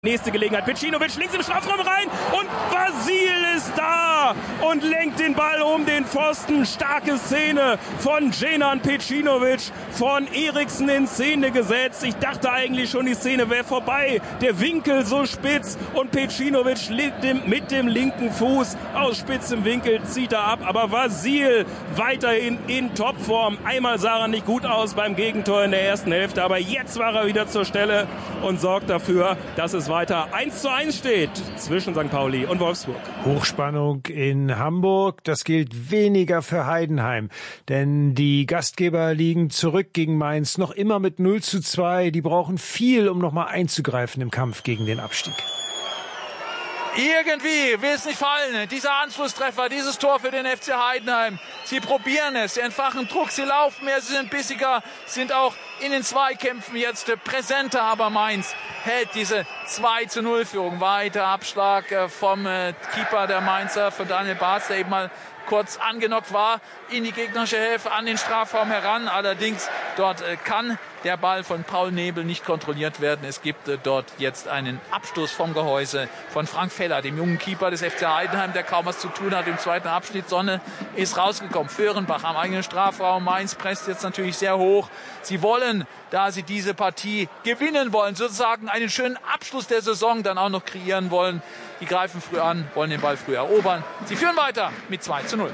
Nächste Gelegenheit, Pecinovic links im Strafraum rein und Vasil ist da und lenkt den Ball um den Pfosten. Starke Szene von Dženan Pecinovic, von Eriksen in Szene gesetzt. Ich dachte eigentlich schon, die Szene wäre vorbei. Der Winkel so spitz und Pecinovic mit dem linken Fuß aus spitzem Winkel zieht er ab. Aber Vasil weiterhin in Topform. Einmal sah er nicht gut aus beim Gegentor in der ersten Hälfte, aber jetzt war er wieder zur Stelle und sorgt dafür, dass es weiter 1:1 steht zwischen St. Pauli und Wolfsburg. Hochspannung in Hamburg, das gilt weniger für Heidenheim, denn die Gastgeber liegen zurück gegen Mainz, noch immer mit 0:2. Die brauchen viel, um nochmal einzugreifen im Kampf gegen den Abstieg. Irgendwie will es nicht fallen. Dieser Anschlusstreffer, dieses Tor für den FC Heidenheim. Sie probieren es, sie entfachen Druck, sie laufen mehr, sie sind bissiger, sind auch in den Zweikämpfen jetzt präsenter. Aber Mainz hält diese 2:0-Führung. Weiter Abschlag vom Keeper der Mainzer, von Daniel Barz, der eben mal kurz angenockt war, in die gegnerische Hälfte, an den Strafraum heran. Allerdings dort kann der Ball von Paul Nebel nicht kontrolliert werden. Es gibt dort jetzt einen Abstoß vom Gehäuse von Frank Feller, dem jungen Keeper des FC Heidenheim, der kaum was zu tun hat im zweiten Abschnitt. Sonne ist rausgekommen. Föhrenbach am eigenen Strafraum. Mainz presst jetzt natürlich sehr hoch. Sie wollen, da sie diese Partie gewinnen wollen, sozusagen einen schönen Abschluss der Saison dann auch noch kreieren wollen. Die greifen früh an, wollen den Ball früh erobern. Sie führen weiter mit 2:0.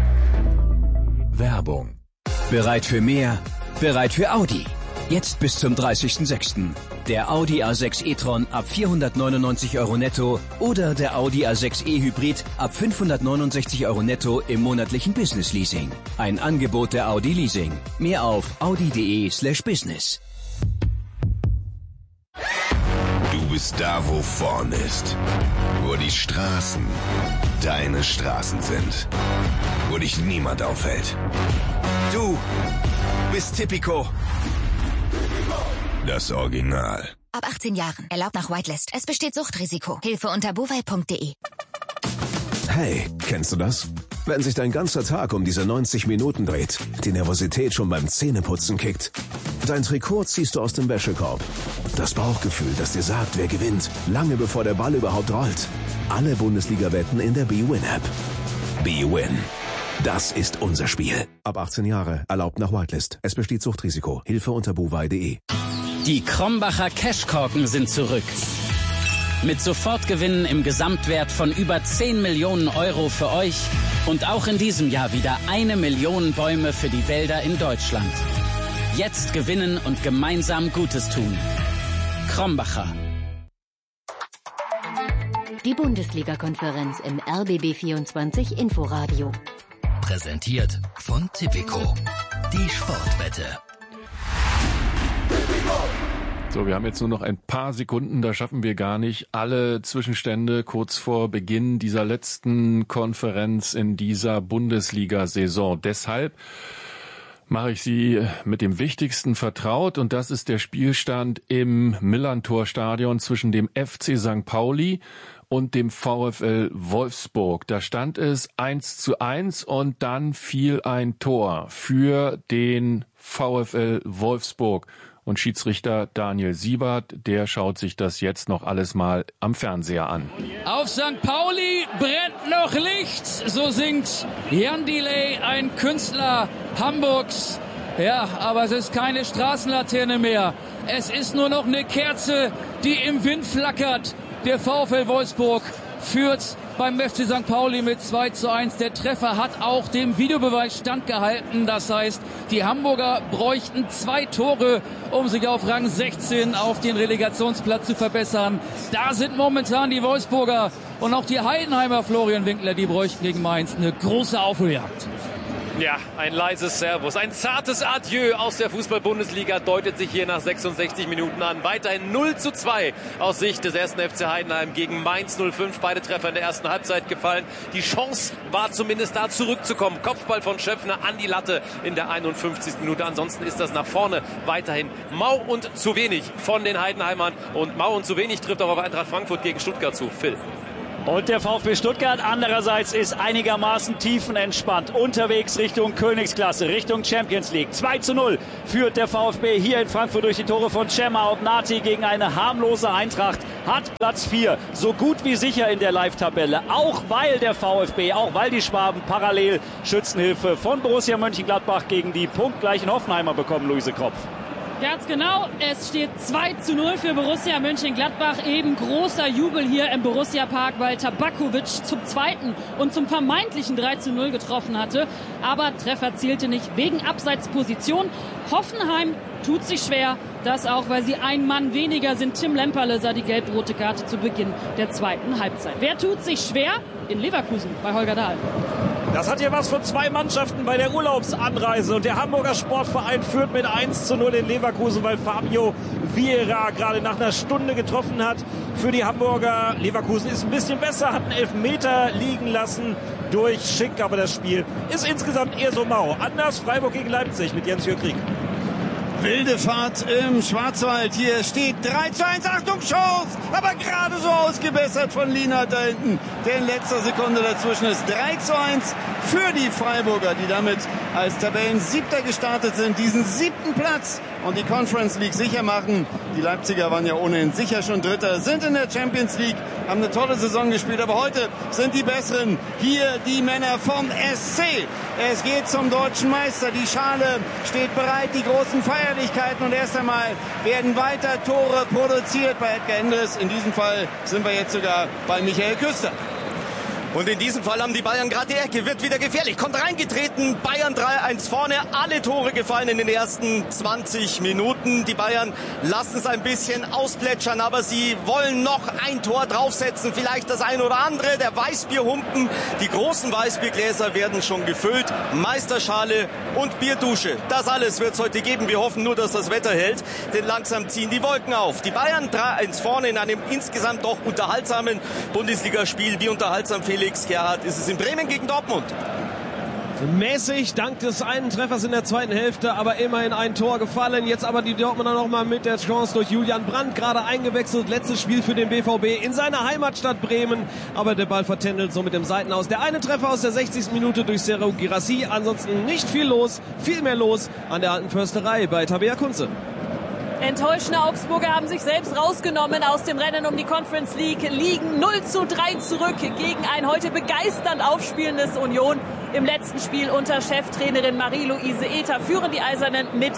Werbung. Bereit für mehr? Bereit für Audi. Jetzt bis zum 30.06. Der Audi A6 e-tron ab 499 € netto oder der Audi A6 e-Hybrid ab 569 € netto im monatlichen Business-Leasing. Ein Angebot der Audi Leasing. Mehr auf audi.de/business. Du bist da, wo vorn ist. Wo die Straßen deine Straßen sind. Wo dich niemand aufhält. Du bist Tipico. Das Original. Ab 18 Jahren. Erlaubt nach Whitelist. Es besteht Suchtrisiko. Hilfe unter buwei.de. Hey, kennst du das? Wenn sich dein ganzer Tag um diese 90 Minuten dreht, die Nervosität schon beim Zähneputzen kickt. Dein Trikot ziehst du aus dem Wäschekorb. Das Bauchgefühl, das dir sagt, wer gewinnt, lange bevor der Ball überhaupt rollt. Alle Bundesliga-Wetten in der BWin-App. BWin. Das ist unser Spiel. Ab 18 Jahre. Erlaubt nach Whitelist. Es besteht Suchtrisiko. Hilfe unter buwei.de. Die Krombacher Cashkorken sind zurück. Mit Sofortgewinnen im Gesamtwert von über 10 Millionen € für euch und auch in diesem Jahr wieder 1 Million Bäume für die Wälder in Deutschland. Jetzt gewinnen und gemeinsam Gutes tun. Krombacher. Die Bundesliga-Konferenz im RBB24 Inforadio. Präsentiert von Tipico. Die Sportwette. So, wir haben jetzt nur noch ein paar Sekunden, da schaffen wir gar nicht alle Zwischenstände kurz vor Beginn dieser letzten Konferenz in dieser Bundesliga-Saison. Deshalb mache ich Sie mit dem Wichtigsten vertraut und das ist der Spielstand im Millerntor-Stadion zwischen dem FC St. Pauli und dem VfL Wolfsburg. Da stand es 1:1 und dann fiel ein Tor für den VfL Wolfsburg. Und Schiedsrichter Daniel Siebert, der schaut sich das jetzt noch alles mal am Fernseher an. Auf St. Pauli brennt noch Licht, so singt Jan Delay, ein Künstler Hamburgs. Ja, aber es ist keine Straßenlaterne mehr. Es ist nur noch eine Kerze, die im Wind flackert. Der VfL Wolfsburg führt beim FC St. Pauli mit 2:1. Der Treffer hat auch dem Videobeweis standgehalten. Das heißt, die Hamburger bräuchten 2 Tore, um sich auf Rang 16 auf den Relegationsplatz zu verbessern. Da sind momentan die Wolfsburger und auch die Heidenheimer, Florian Winkler, die bräuchten gegen Mainz eine große Aufholjagd. Ja, ein leises Servus, ein zartes Adieu aus der Fußball-Bundesliga deutet sich hier nach 66 Minuten an. Weiterhin 0:2 aus Sicht des 1. FC Heidenheim gegen Mainz 05. Beide Treffer in der ersten Halbzeit gefallen. Die Chance war zumindest da, zurückzukommen. Kopfball von Schöpfner an die Latte in der 51. Minute. Ansonsten ist das nach vorne weiterhin mau und zu wenig von den Heidenheimern. Und mau und zu wenig trifft auch auf Eintracht Frankfurt gegen Stuttgart zu. Phil. Und der VfB Stuttgart andererseits ist einigermaßen tiefenentspannt. Unterwegs Richtung Königsklasse, Richtung Champions League. 2:0 führt der VfB hier in Frankfurt durch die Tore von Cema und Nati gegen eine harmlose Eintracht. Hat Platz 4, so gut wie sicher in der Live-Tabelle. Auch weil der VfB, auch weil die Schwaben parallel Schützenhilfe von Borussia Mönchengladbach gegen die punktgleichen Hoffenheimer bekommen, Luise Kropf. Ganz genau, es steht 2:0 für Borussia Mönchengladbach. Eben großer Jubel hier im Borussia Park, weil Tabakovic zum zweiten und zum vermeintlichen 3:0 getroffen hatte. Aber Treffer zählte nicht wegen Abseitsposition. Hoffenheim tut sich schwer, das auch, weil sie ein Mann weniger sind. Tim Lemperle sah die gelb-rote Karte zu Beginn der zweiten Halbzeit. Wer tut sich schwer? In Leverkusen bei Holger Dahl. Das hat hier was von zwei Mannschaften bei der Urlaubsanreise. Und der Hamburger Sportverein führt mit 1:0 in Leverkusen, weil Fabio Vieira gerade nach einer Stunde getroffen hat. Für die Hamburger, Leverkusen ist ein bisschen besser, hat einen Elfmeter liegen lassen durch Schick. Aber das Spiel ist insgesamt eher so mau. Anders Freiburg gegen Leipzig mit Jens-Jürgen Krieg. Wilde Fahrt im Schwarzwald. Hier steht 3:1. Achtung, Chance! Aber gerade so ausgebessert von Lienhardt da hinten. Der in letzter Sekunde dazwischen ist. 3:1 für die Freiburger, die damit als Tabellensiebter gestartet sind. Diesen 7. Platz und die Conference League sicher machen. Die Leipziger waren ja ohnehin sicher schon Dritter, sind in der Champions League, haben eine tolle Saison gespielt. Aber heute sind die Besseren. Hier die Männer vom SC. Es geht zum deutschen Meister. Die Schale steht bereit, die großen Feierlichkeiten. Und erst einmal werden weiter Tore produziert bei Edgar Endres. In diesem Fall sind wir jetzt sogar bei Michael Küster. Und in diesem Fall haben die Bayern gerade die Ecke, wird wieder gefährlich, kommt reingetreten, Bayern 3:1 vorne, alle Tore gefallen in den ersten 20 Minuten. Die Bayern lassen es ein bisschen ausplätschern, aber sie wollen noch ein Tor draufsetzen, vielleicht das ein oder andere, der Weißbierhumpen, die großen Weißbiergläser werden schon gefüllt, Meisterschale und Bierdusche, das alles wird es heute geben. Wir hoffen nur, dass das Wetter hält, denn langsam ziehen die Wolken auf. Die Bayern 3:1 vorne in einem insgesamt doch unterhaltsamen Bundesligaspiel. Wie unterhaltsam, Felix Gerhard, ist es in Bremen gegen Dortmund? Mäßig, dank des einen Treffers in der zweiten Hälfte, aber immerhin ein Tor gefallen. Jetzt aber die Dortmunder nochmal mit der Chance durch Julian Brandt, gerade eingewechselt. Letztes Spiel für den BVB in seiner Heimatstadt Bremen, aber der Ball vertändelt so mit dem Seitenaus. Der eine Treffer aus der 60. Minute durch Serhou Guirassy, ansonsten nicht viel los, viel mehr los an der alten Försterei bei Tabea Kunze. Enttäuschende Augsburger haben sich selbst rausgenommen aus dem Rennen um die Conference League, liegen 0:3 zurück gegen ein heute begeisternd aufspielendes Union. Im letzten Spiel unter Cheftrainerin Marie-Louise Ether führen die Eisernen mit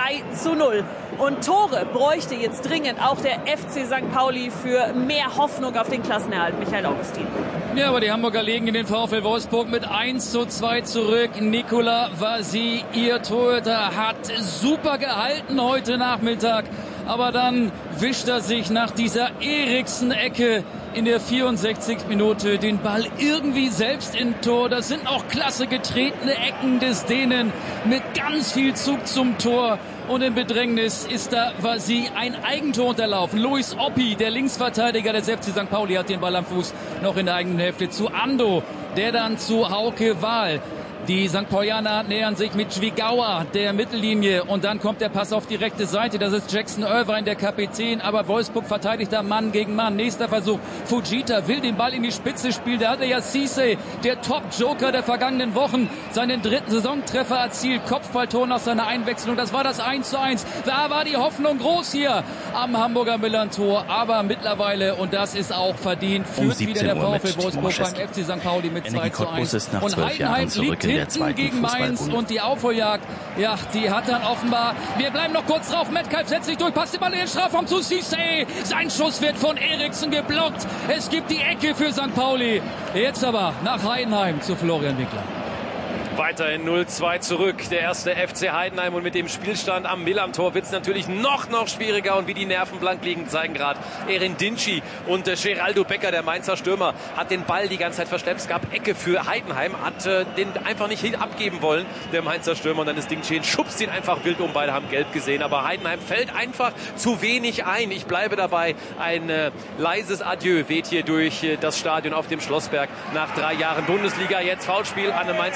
3:0. Und Tore bräuchte jetzt dringend auch der FC St. Pauli für mehr Hoffnung auf den Klassenerhalt. Michael Augustin. Ja, aber die Hamburger legen in den VfL Wolfsburg mit 1:2 zurück. Nicolas Vasy, ihr Torhüter, hat super gehalten heute Nachmittag. Aber dann wischt er sich nach dieser Eriksen-Ecke in der 64. Minute den Ball irgendwie selbst in Tor. Das sind auch klasse getretene Ecken des Dänen mit ganz viel Zug zum Tor. Und im Bedrängnis ist da Vasy ein Eigentor unterlaufen. Luis Oppi, der Linksverteidiger des FC St. Pauli, hat den Ball am Fuß noch in der eigenen Hälfte zu Ando, der dann zu Hauke Wahl. Die St. Paulianer nähern sich mit Schwigauer der Mittellinie und dann kommt der Pass auf die rechte Seite. Das ist Jackson Irvine, der Kapitän, aber Wolfsburg verteidigt da Mann gegen Mann. Nächster Versuch. Fujita will den Ball in die Spitze spielen. Da hat er ja Cisse, der Top-Joker der vergangenen Wochen, seinen 3. Saisontreffer erzielt. Kopfballtor nach seiner Einwechslung. Das war das 1:1. Da war die Hoffnung groß hier am Hamburger Millern-Tor. Aber mittlerweile, und das ist auch verdient, führt wieder der VfL Wolfsburg beim FC St. Pauli mit 2:1. Und Heidenheim liegt hinten gegen Mainz und die Aufholjagd, ja, die hat dann offenbar, wir bleiben noch kurz drauf, Metcalf setzt sich durch, passt den Ball in den Strafraum zu Cisse, sein Schuss wird von Eriksen geblockt, es gibt die Ecke für St. Pauli, jetzt aber nach Heidenheim zu Florian Winkler. Weiterhin 0:2 zurück, der erste FC Heidenheim, und mit dem Spielstand am Millern-Tor wird es natürlich noch schwieriger, und wie die Nerven blank liegen, zeigen gerade Erin Dinci und Geraldo Becker, der Mainzer Stürmer, hat den Ball die ganze Zeit verschleppt. Es gab Ecke für Heidenheim, hat den einfach nicht abgeben wollen, der Mainzer Stürmer, und dann ist Dinci, schubst ihn einfach wild um, beide haben gelb gesehen, aber Heidenheim fällt einfach zu wenig ein. Ich bleibe dabei, ein leises Adieu weht hier durch das Stadion auf dem Schlossberg nach 3 Jahren Bundesliga. Jetzt Foulspiel an der Mainzer, ja,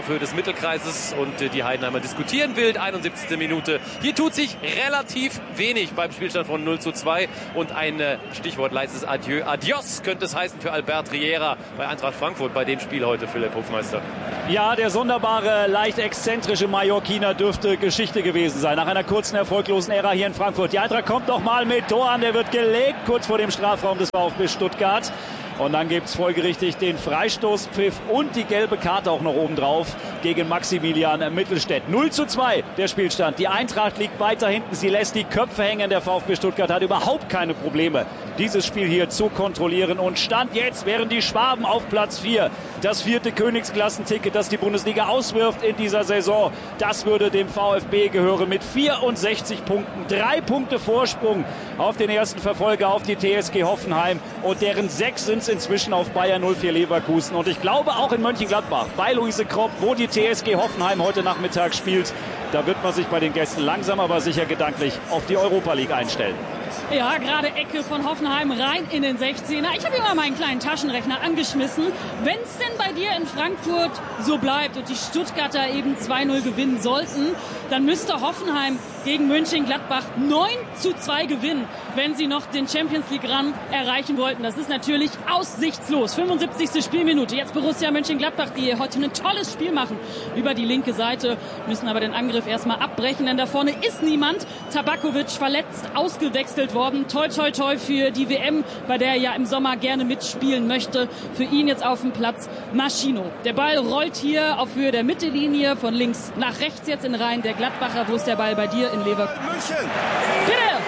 auf Höhe des Mittelkreises und die Heidenheimer diskutieren wild. 71. Minute. Hier tut sich relativ wenig beim Spielstand von 0:2 und ein Stichwort leises Adieu. Adios könnte es heißen für Albert Riera bei Eintracht Frankfurt bei dem Spiel heute, Philipp Hofmeister. Ja, der sonderbare, leicht exzentrische Mallorquiner dürfte Geschichte gewesen sein. Nach einer kurzen, erfolglosen Ära hier in Frankfurt. Die Eintracht kommt noch mal mit Tor an. Der wird gelegt, kurz vor dem Strafraum des VfB Stuttgart. Und dann gibt es folgerichtig den Freistoßpfiff und die gelbe Karte auch noch obendrauf gegen Maximilian Mittelstädt. 0:2 der Spielstand. Die Eintracht liegt weiter hinten. Sie lässt die Köpfe hängen. Der VfB Stuttgart hat überhaupt keine Probleme, dieses Spiel hier zu kontrollieren. Und Stand jetzt wären die Schwaben auf Platz 4. Das 4. Königsklassenticket, das die Bundesliga auswirft in dieser Saison, das würde dem VfB gehören mit 64 Punkten. 3 Punkte Vorsprung auf den ersten Verfolger, auf die TSG Hoffenheim. Und deren 6 sind es inzwischen auf Bayern 04 Leverkusen. Und ich glaube auch in Mönchengladbach, bei Luise Kropp, wo die TSG Hoffenheim heute Nachmittag spielt, da wird man sich bei den Gästen langsam aber sicher gedanklich auf die Europa League einstellen. Ja, gerade Ecke von Hoffenheim rein in den 16er. Ich habe immer meinen kleinen Taschenrechner angeschmissen. Wenn es denn bei dir in Frankfurt so bleibt und die Stuttgarter eben 2:0 gewinnen sollten, dann müsste Hoffenheim gegen Mönchengladbach 9:2 gewinnen, wenn sie noch den Champions-League-Run erreichen wollten. Das ist natürlich aussichtslos. 75. Spielminute. Jetzt Borussia Mönchengladbach, die heute ein tolles Spiel machen über die linke Seite, müssen aber den Angriff erstmal abbrechen, denn da vorne ist niemand. Tabakovic verletzt, ausgewechselt worden. Toi, toi, toi für die WM, bei der er ja im Sommer gerne mitspielen möchte. Für ihn jetzt auf dem Platz Maschino. Der Ball rollt hier auf Höhe der Mittellinie von links nach rechts jetzt in Reihen der Gladbacher. Wo ist der Ball bei dir in Leverkusen? München. Bitte!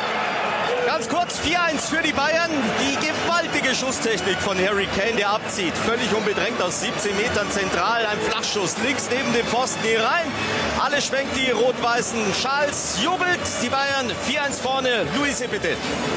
Ganz kurz, 4:1 für die Bayern. Die gewaltige Schusstechnik von Harry Kane, der abzieht. Völlig unbedrängt aus 17 Metern zentral. Ein Flachschuss links neben dem Pfosten hier rein. Alle schwenkt die rot-weißen Schals. Jubelt die Bayern. 4:1 vorne. Luise, bitte. Ja,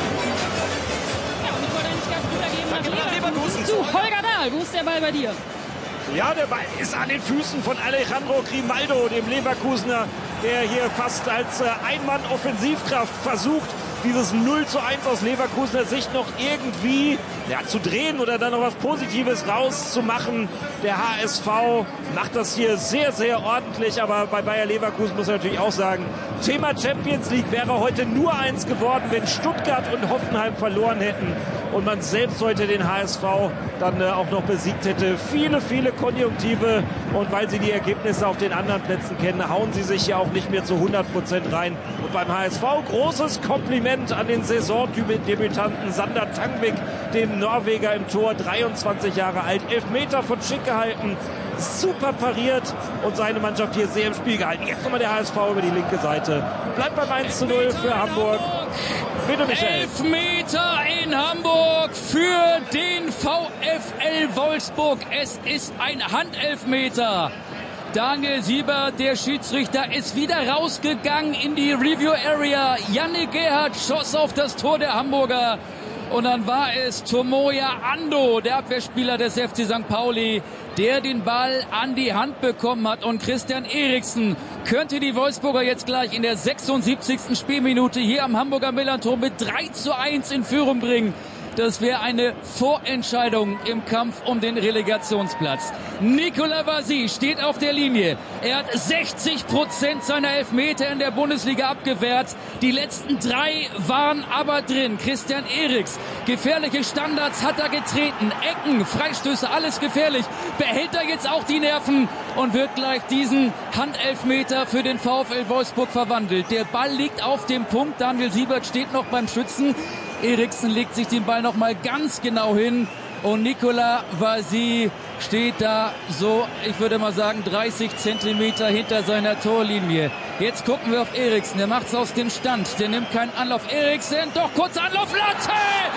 und ich wollte eigentlich ganz rübergeben nach Leverkusen zu Holger Dahl. Wo ist der Ball bei dir? Ja, der Ball ist an den Füßen von Alejandro Grimaldo, dem Leverkusener, der hier fast als Einmann-Offensivkraft versucht, dieses 0:1 aus Leverkusener Sicht noch irgendwie zu drehen oder dann noch was Positives rauszumachen. Der HSV macht das hier sehr, sehr ordentlich, aber bei Bayer Leverkusen muss man natürlich auch sagen, Thema Champions League wäre heute nur eins geworden, wenn Stuttgart und Hoffenheim verloren hätten und man selbst heute den HSV dann auch noch besiegt hätte. Viele, viele Konjunktive, und weil sie die Ergebnisse auf den anderen Plätzen kennen, hauen sie sich ja auch nicht mehr zu 100% rein. Und beim HSV großes Kompliment an den Saisondebütanten Sander Tangvik, dem Norweger im Tor, 23 Jahre alt, Elfmeter von Schick gehalten, super pariert und seine Mannschaft hier sehr im Spiel gehalten. Jetzt nochmal der HSV über die linke Seite. Bleibt beim 1:0 für Hamburg. Bitte, Michael. Elfmeter in Hamburg für den VfL Wolfsburg. Es ist ein Handelfmeter. Daniel Siebert, der Schiedsrichter, ist wieder rausgegangen in die Review Area. Yannick Gerhardt schoss auf das Tor der Hamburger. Und dann war es Tomoya Ando, der Abwehrspieler des FC St. Pauli, der den Ball an die Hand bekommen hat. Und Christian Eriksen könnte die Wolfsburger jetzt gleich in der 76. Spielminute hier am Hamburger Millantor mit 3:1 in Führung bringen. Das wäre eine Vorentscheidung im Kampf um den Relegationsplatz. Nicolas Vazy steht auf der Linie. Er hat 60% seiner Elfmeter in der Bundesliga abgewehrt. Die letzten 3 waren aber drin. Christian Eriks, gefährliche Standards hat er getreten. Ecken, Freistöße, alles gefährlich. Behält er jetzt auch die Nerven und wird gleich diesen Handelfmeter für den VfL Wolfsburg verwandelt. Der Ball liegt auf dem Punkt. Daniel Siebert steht noch beim Schützen. Eriksen legt sich den Ball noch mal ganz genau hin und Nicolas Vazy steht da so, ich würde mal sagen, 30 Zentimeter hinter seiner Torlinie. Jetzt gucken wir auf Eriksen, der macht's aus dem Stand, der nimmt keinen Anlauf. Eriksen, doch kurzer Anlauf, Latte!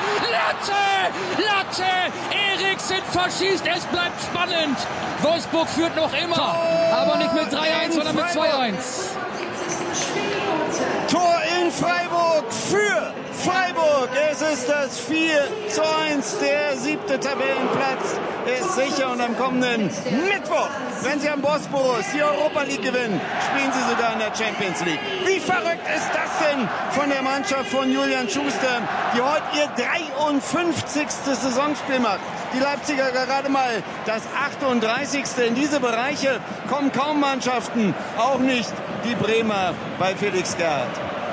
Eriksen verschießt, es bleibt spannend. Wolfsburg führt noch immer, aber nicht mit 3:1, sondern mit 2:1. Tor in Freiburg für Freiburg. Es ist das 4:1. Der 7. Tabellenplatz ist sicher. Und am kommenden Mittwoch, wenn sie am Bosporus die Europa League gewinnen, spielen sie sogar in der Champions League. Wie verrückt ist das denn von der Mannschaft von Julian Schuster, die heute ihr 53. Saisonspiel macht. Die Leipziger gerade mal das 38. In diese Bereiche kommen kaum Mannschaften, auch nicht die Bremer bei Felix Gerhardt.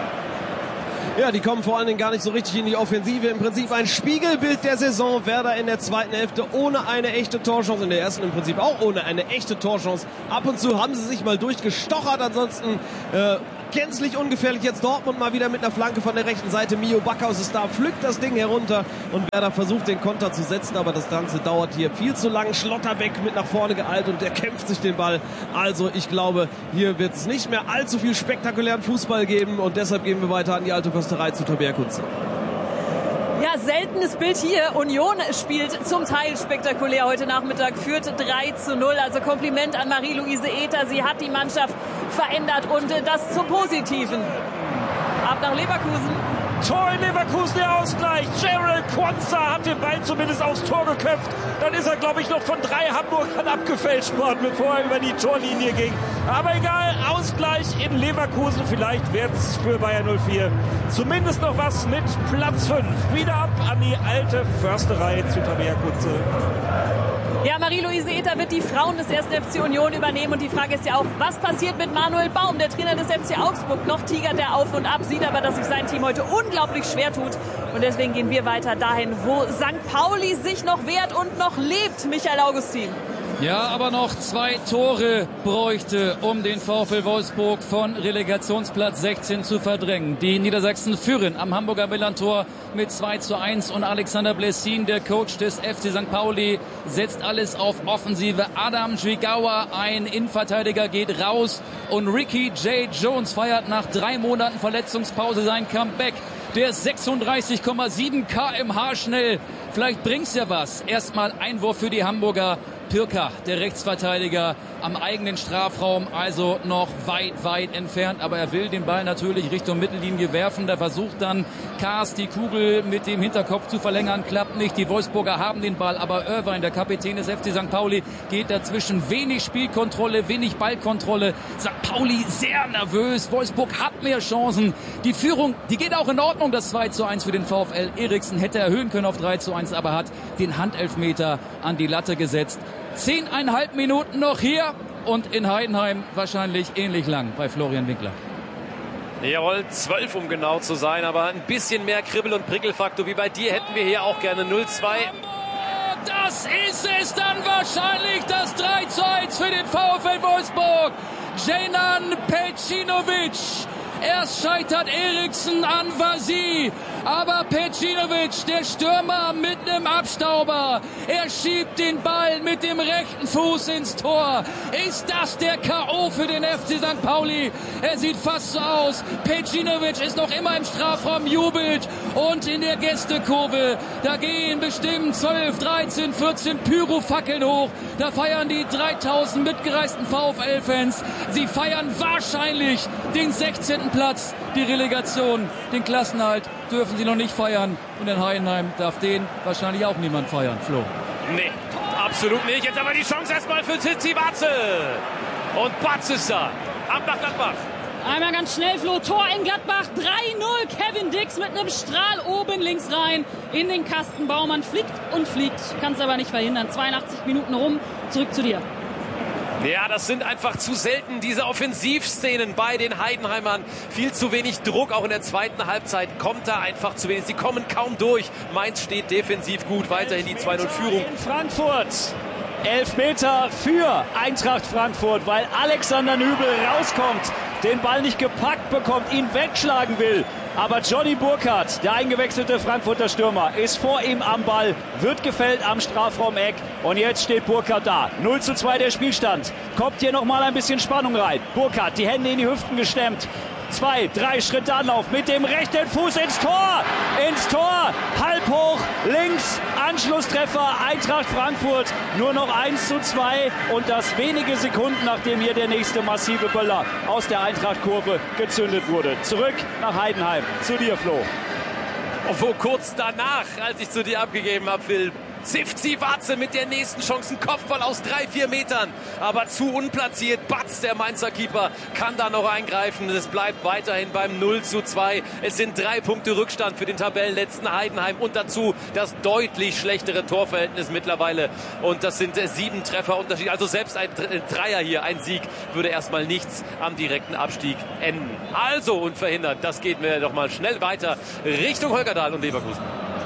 Ja, die kommen vor allen Dingen gar nicht so richtig in die Offensive. Im Prinzip ein Spiegelbild der Saison. Werder in der zweiten Hälfte ohne eine echte Torchance. In der ersten im Prinzip auch ohne eine echte Torchance. Ab und zu haben sie sich mal durchgestochert. Ansonsten gänzlich ungefährlich. Jetzt Dortmund mal wieder mit einer Flanke von der rechten Seite. Mio Backhaus ist da, pflückt das Ding herunter und Werder versucht den Konter zu setzen, aber das Ganze dauert hier viel zu lang. Schlotterbeck mit nach vorne geeilt und der kämpft sich den Ball. Also ich glaube, hier wird es nicht mehr allzu viel spektakulären Fußball geben und deshalb gehen wir weiter an die alte Försterei zu Tabea Kunze. Ja, seltenes Bild hier. Union spielt zum Teil spektakulär heute Nachmittag, führt 3:0. Also Kompliment an Marie-Louise Ether. Sie hat die Mannschaft verändert und das zum Positiven. Ab nach Leverkusen. Tor in Leverkusen, der Ausgleich. Gerald Quansah hat den Ball zumindest aufs Tor geköpft. Dann ist er, glaube ich, noch von 3 Hamburgern abgefälscht worden, bevor er über die Torlinie ging. Aber egal, Ausgleich in Leverkusen. Vielleicht wird es für Bayer 04 zumindest noch was mit Platz 5. Wieder ab an die alte Försterei zu Tabea Kunze. Ja, Marie-Louise Ether wird die Frauen des 1. FC Union übernehmen. Und die Frage ist ja auch, was passiert mit Manuel Baum, der Trainer des FC Augsburg? Noch tigert er auf und ab, sieht aber, dass sich sein Team heute unglaublich schwer tut. Und deswegen gehen wir weiter dahin, wo St. Pauli sich noch wehrt und noch lebt. Michael Augustin. Ja, aber noch 2 Tore bräuchte, um den VfL Wolfsburg von Relegationsplatz 16 zu verdrängen. Die Niedersachsen führen am Hamburger Millantor mit 2:1 und Alexander Blessin, der Coach des FC St. Pauli, setzt alles auf Offensive. Adam Jigawa, ein Innenverteidiger, geht raus und Ricky J. Jones feiert nach 3 Monaten Verletzungspause sein Comeback. Der ist 36,7 km/h schnell. Vielleicht bringt's ja was. Erstmal Einwurf für die Hamburger. Pirker, der Rechtsverteidiger, am eigenen Strafraum, also noch weit entfernt. Aber er will den Ball natürlich Richtung Mittellinie werfen. Da versucht dann Kaas die Kugel mit dem Hinterkopf zu verlängern. Klappt nicht. Die Wolfsburger haben den Ball. Aber Irvine, der Kapitän des FC St. Pauli, geht dazwischen. Wenig Spielkontrolle, wenig Ballkontrolle. St. Pauli sehr nervös. Wolfsburg hat mehr Chancen. Die Führung, die geht auch in Ordnung. Das 2:1 für den VfL. Eriksen hätte erhöhen können auf 3:1, aber hat den Handelfmeter an die Latte gesetzt. 10,5 Minuten noch hier und in Heidenheim wahrscheinlich ähnlich lang bei Florian Winkler. Jawohl, 12 um genau zu sein, aber ein bisschen mehr Kribbel- und Prickelfaktor wie bei dir hätten wir hier auch gerne 0:2. Das ist es dann wahrscheinlich, das 3:1 für den VfL Wolfsburg. Dženan Pejcinovic. Erst scheitert Eriksen an Vasi, aber Pejcinovic, der Stürmer mit einem Abstauber, er schiebt den Ball mit dem rechten Fuß ins Tor. Ist das der K.O. für den FC St. Pauli? Er sieht fast so aus. Pejcinovic ist noch immer im Strafraum, jubelt und in der Gästekurve, da gehen bestimmt 12, 13, 14 Pyrofackeln hoch. Da feiern die 3000 mitgereisten VfL-Fans. Sie feiern wahrscheinlich den 16. Platz, die Relegation, den Klassenerhalt dürfen sie noch nicht feiern. Und in Heidenheim darf den wahrscheinlich auch niemand feiern, Flo. Nee, absolut nicht. Jetzt aber die Chance erstmal für Zizi Batze. Und Batze ist da. Ab nach Gladbach. Einmal ganz schnell, Flo. Tor in Gladbach. 3:0. Kevin Dix mit einem Strahl oben links rein in den Kasten. Baumann fliegt und fliegt. Kann es aber nicht verhindern. 82 Minuten rum. Zurück zu dir. Ja, das sind einfach zu selten, diese Offensivszenen bei den Heidenheimern. Viel zu wenig Druck, auch in der zweiten Halbzeit kommt da einfach zu wenig. Sie kommen kaum durch. Mainz steht defensiv gut, weiterhin die 2:0-Führung. In Frankfurt. 11 Meter für Eintracht Frankfurt, weil Alexander Nübel rauskommt, den Ball nicht gepackt bekommt, ihn wegschlagen will. Aber Johnny Burkhardt, der eingewechselte Frankfurter Stürmer, ist vor ihm am Ball, wird gefällt am Strafraumeck und jetzt steht Burkhardt da. 0:2 der Spielstand. Kommt hier nochmal ein bisschen Spannung rein. Burkhardt, die Hände in die Hüften gestemmt. 2, 3 Schritte Anlauf mit dem rechten Fuß ins Tor. Ins Tor, halb hoch, links, Anschlusstreffer, Eintracht Frankfurt. Nur noch 1:2 und das wenige Sekunden, nachdem hier der nächste massive Böller aus der Eintracht-Kurve gezündet wurde. Zurück nach Heidenheim, zu dir, Flo. wo kurz danach, als ich zu dir abgegeben habe, Phil, Zivci-Watze mit der nächsten Chance, ein Kopfball aus 3-4 Metern, aber zu unplatziert. Batz, der Mainzer Keeper, kann da noch eingreifen. Es bleibt weiterhin beim 0:2. Es sind 3 Punkte Rückstand für den Tabellenletzten Heidenheim und dazu das deutlich schlechtere Torverhältnis mittlerweile. Und das sind 7 Trefferunterschied. Also selbst ein Dreier hier, ein Sieg, würde erstmal nichts am direkten Abstieg enden. Also unverhindert, das geht mir doch mal schnell weiter Richtung Holkerdal und Leverkusen,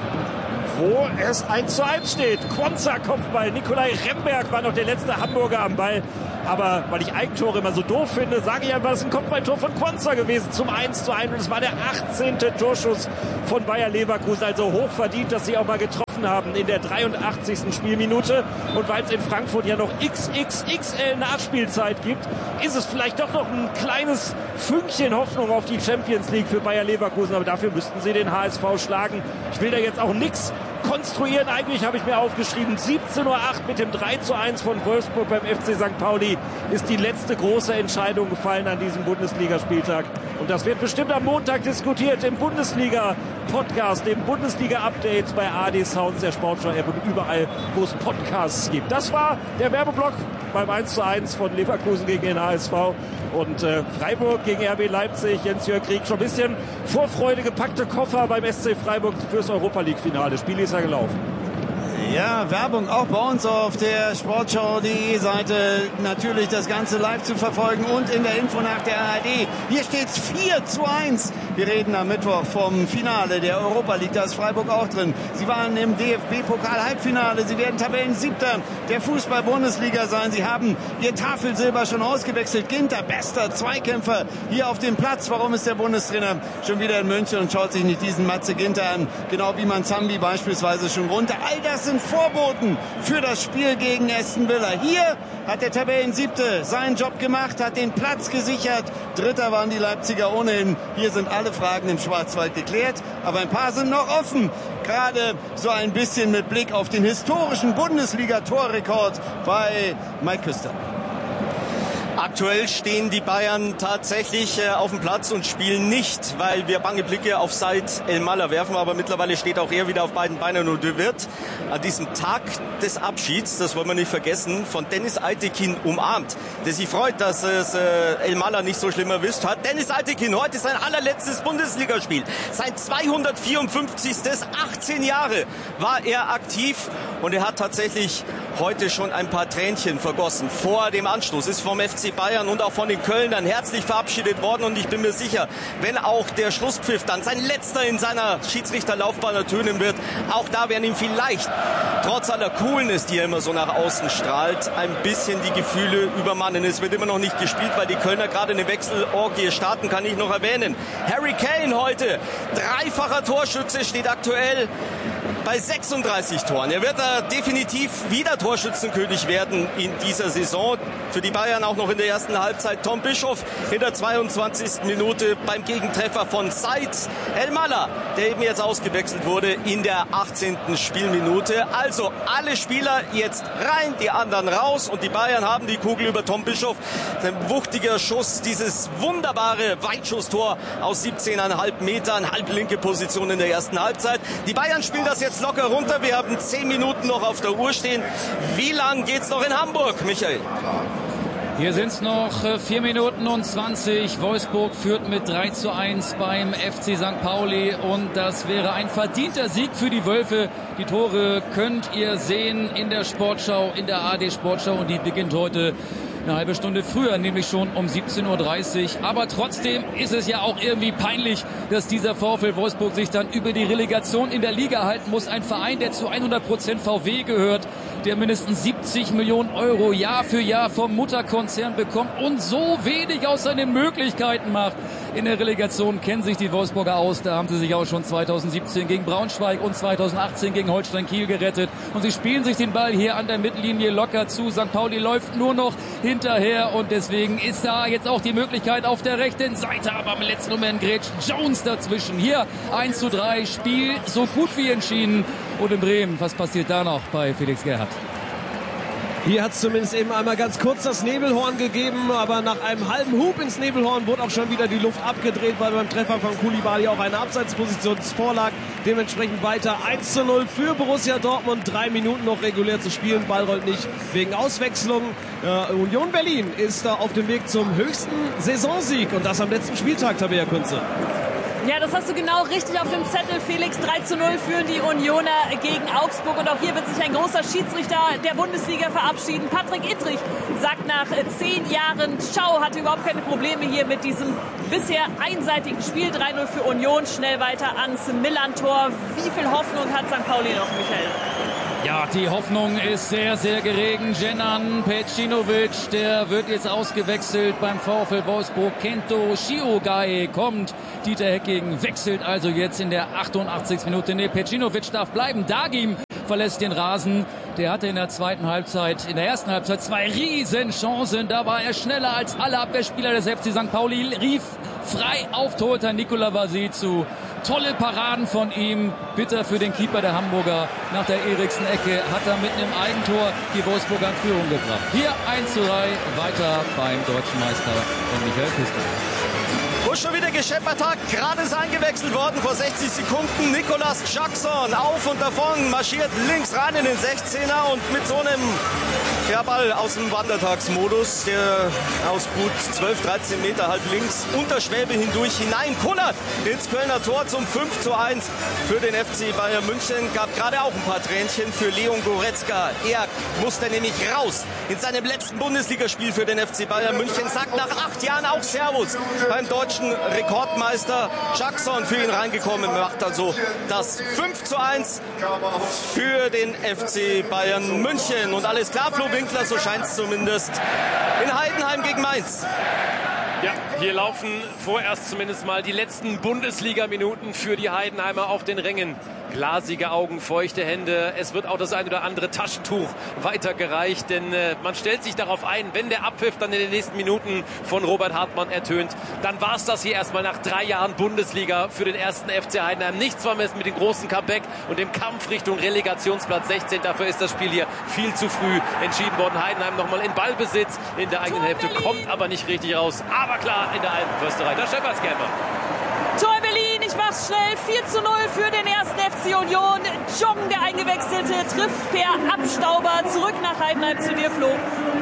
wo es 1:1 steht. Quonza Kopfball. Nikolai Remberg war noch der letzte Hamburger am Ball. Aber weil ich Eigentore immer so doof finde, sage ich einfach, es ist ein Kopfballtor von Quonza gewesen zum 1:1. Und es war der 18. Torschuss von Bayer Leverkusen. Also hochverdient, dass sie auch mal getroffen haben in der 83. Spielminute. Und weil es in Frankfurt ja noch XXXL Nachspielzeit gibt, ist es vielleicht doch noch ein kleines Fünkchen Hoffnung auf die Champions League für Bayer Leverkusen. Aber dafür müssten sie den HSV schlagen. Ich will da jetzt auch nichts konstruieren. Eigentlich habe ich mir aufgeschrieben, 17:08 Uhr mit dem 3:1 von Wolfsburg beim FC St. Pauli ist die letzte große Entscheidung gefallen an diesem Bundesligaspieltag. Und das wird bestimmt am Montag diskutiert im Bundesliga-Podcast, im Bundesliga-Update bei ARD Sounds, der Sportschau-App und überall, wo es Podcasts gibt. Das war der Werbeblock beim 1:1 von Leverkusen gegen den HSV. Und Freiburg gegen RB Leipzig. Jens-Jörg Krieg schon ein bisschen Vorfreude, gepackte Koffer beim SC Freiburg fürs Europa-League-Finale. Spiel ist ja gelaufen. Ja, Werbung auch bei uns auf der Sportschau.de Seite. Natürlich das Ganze live zu verfolgen und in der Info nach der ARD. Hier steht's 4:1. Wir reden am Mittwoch vom Finale der Europa League. Da ist Freiburg auch drin. Sie waren im DFB-Pokal-Halbfinale. Sie werden Tabellen-7. der Fußball-Bundesliga sein. Sie haben ihr Tafelsilber schon ausgewechselt. Ginter, bester Zweikämpfer hier auf dem Platz. Warum ist der Bundestrainer schon wieder in München und schaut sich nicht diesen Matze Ginter an? Genau wie man Zambi beispielsweise schon runter. All das sind Vorboten für das Spiel gegen Aston Villa. Hier hat der Tabellen-7. seinen Job gemacht, hat den Platz gesichert. Dritter waren die Leipziger ohnehin. Hier sind alle Fragen im Schwarzwald geklärt, aber ein paar sind noch offen. Gerade so ein bisschen mit Blick auf den historischen Bundesliga-Torrekord bei Mike Küster. Aktuell stehen die Bayern tatsächlich auf dem Platz und spielen nicht, weil wir bange Blicke auf Said Elmalah werfen. Aber mittlerweile steht auch er wieder auf beiden Beinen und wird an diesem Tag des Abschieds, das wollen wir nicht vergessen, von Deniz Aytekin umarmt. Der sich freut, dass es Elmalah nicht so schlimm erwischt hat. Deniz Aytekin, heute sein allerletztes Bundesligaspiel. Sein 254. 18 Jahre war er aktiv und er hat tatsächlich heute schon ein paar Tränchen vergossen vor dem Anstoß. Ist vom FC Bayern und auch von den Kölnern herzlich verabschiedet worden und ich bin mir sicher, wenn auch der Schlusspfiff dann sein letzter in seiner Schiedsrichterlaufbahn ertönen wird, auch da werden ihm vielleicht, trotz aller Coolness, die er immer so nach außen strahlt, ein bisschen die Gefühle übermannen. Es wird immer noch nicht gespielt, weil die Kölner gerade eine Wechselorgie starten, kann ich noch erwähnen. Harry Kane heute, dreifacher Torschütze, steht aktuell bei 36 Toren. Er wird da definitiv wieder Torschützenkönig werden in dieser Saison. Für die Bayern auch noch in der ersten Halbzeit Tom Bischoff in der 22. Minute beim Gegentreffer von Said Elmalah, der eben jetzt ausgewechselt wurde in der 18. Spielminute. Also alle Spieler jetzt rein, die anderen raus und die Bayern haben die Kugel über Tom Bischoff. Ein wuchtiger Schuss, dieses wunderbare Weitschusstor aus 17,5 Metern, halblinke Position in der ersten Halbzeit. Die Bayern spielen das jetzt locker runter. Wir haben 10 Minuten noch auf der Uhr stehen. Wie lang geht's noch in Hamburg, Michael? Hier sind es noch 4 Minuten und 20. Wolfsburg führt mit 3:1 beim FC St. Pauli und das wäre ein verdienter Sieg für die Wölfe. Die Tore könnt ihr sehen in der Sportschau, in der ARD Sportschau und die beginnt heute eine halbe Stunde früher, nämlich schon um 17:30 Uhr. Aber trotzdem ist es ja auch irgendwie peinlich, dass dieser VfL Wolfsburg sich dann über die Relegation in der Liga halten muss. Ein Verein, der zu 100% VW gehört, der mindestens 70 Millionen Euro Jahr für Jahr vom Mutterkonzern bekommt und so wenig aus seinen Möglichkeiten macht. In der Relegation kennen sich die Wolfsburger aus. Da haben sie sich auch schon 2017 gegen Braunschweig und 2018 gegen Holstein Kiel gerettet. Und sie spielen sich den Ball hier an der Mittellinie locker zu. St. Pauli läuft nur noch hinterher und deswegen ist da jetzt auch die Möglichkeit auf der rechten Seite. Aber im letzten Moment grätscht Jones dazwischen. Hier 1:3, Spiel so gut wie entschieden. Und in Bremen, was passiert da noch bei Felix Gerhardt? Hier hat es zumindest eben einmal ganz kurz das Nebelhorn gegeben, aber nach einem halben Hub ins Nebelhorn wurde auch schon wieder die Luft abgedreht, weil beim Treffer von Koulibaly auch eine Abseitsposition vorlag. dementsprechend weiter 1:0 für Borussia Dortmund. 3 Minuten noch regulär zu spielen. Ball rollt nicht wegen Auswechslung. Union Berlin ist da auf dem Weg zum höchsten Saisonsieg und das am letzten Spieltag, Tabea Kunze. Ja, das hast du genau richtig auf dem Zettel, Felix. 3:0 führen die Unioner gegen Augsburg. Und auch hier wird sich ein großer Schiedsrichter der Bundesliga verabschieden. Patrick Ittrich sagt nach 10 Jahren, Schau, hatte überhaupt keine Probleme hier mit diesem bisher einseitigen Spiel. 3:0 für Union, schnell weiter ans Millern-Tor. Wie viel Hoffnung hat St. Pauli noch, Michael? Ja, die Hoffnung ist sehr, sehr geregen. Dženan Pejcinovic, der wird jetzt ausgewechselt beim VfL Wolfsburg. Kento Shiogai kommt. Dieter Hecking wechselt also jetzt in der 88. Minute. Nee, Pejcinovic darf bleiben. Dagim verlässt den Rasen. Der hatte in der ersten Halbzeit 2 Riesenchancen. Da war er schneller als alle Abwehrspieler des FC St. Pauli. Rief frei auf Torhüter Nikola Vasicu. Tolle Paraden von ihm. Bitter für den Keeper der Hamburger. Nach der Eriksen-Ecke hat er mit einem Eigentor die Wolfsburger in Führung gebracht. Hier 1:3 weiter beim deutschen Meister von Michael Küster. Wo schon wieder gescheppert hat, gerade ist eingewechselt worden vor 60 Sekunden. Nicolas Jackson auf und davon, marschiert links rein in den 16er und mit so einem Ball aus dem Wandertagsmodus, der aus gut 12, 13 Meter halb links unter Schwäbe hindurch hineinkullert ins Kölner Tor zum 5:1 für den FC Bayern München. Gab gerade auch ein paar Tränchen für Leon Goretzka. Er musste nämlich raus in seinem letzten Bundesligaspiel für den FC Bayern München. Sagt nach 8 Jahren auch Servus beim deutschen Rekordmeister. Jackson für ihn reingekommen, macht also das 5:1 für den FC Bayern München. Und alles klar, Flo Winkler, so scheint es zumindest in Heidenheim gegen Mainz. Ja, hier laufen vorerst zumindest mal die letzten Bundesliga-Minuten für die Heidenheimer auf den Rängen. Glasige Augen, feuchte Hände. Es wird auch das ein oder andere Taschentuch weitergereicht, denn man stellt sich darauf ein, wenn der Abpfiff dann in den nächsten Minuten von Robert Hartmann ertönt, dann war es das hier erstmal nach 3 Jahren Bundesliga für den ersten FC Heidenheim. Nichts war mehr mit dem großen Comeback und dem Kampf Richtung Relegationsplatz 16. Dafür ist das Spiel hier viel zu früh entschieden worden. Heidenheim nochmal in Ballbesitz in der eigenen Hälfte, kommt aber nicht richtig raus. Aber klar, in der alten Försterei. Da Stefan Skämmer. Tor Berlin, ich mach's schnell. 4:0 für den ersten FC Union. Jong, der Eingewechselte, trifft per Abstauber zurück nach Heidenheim zu dir, Flo.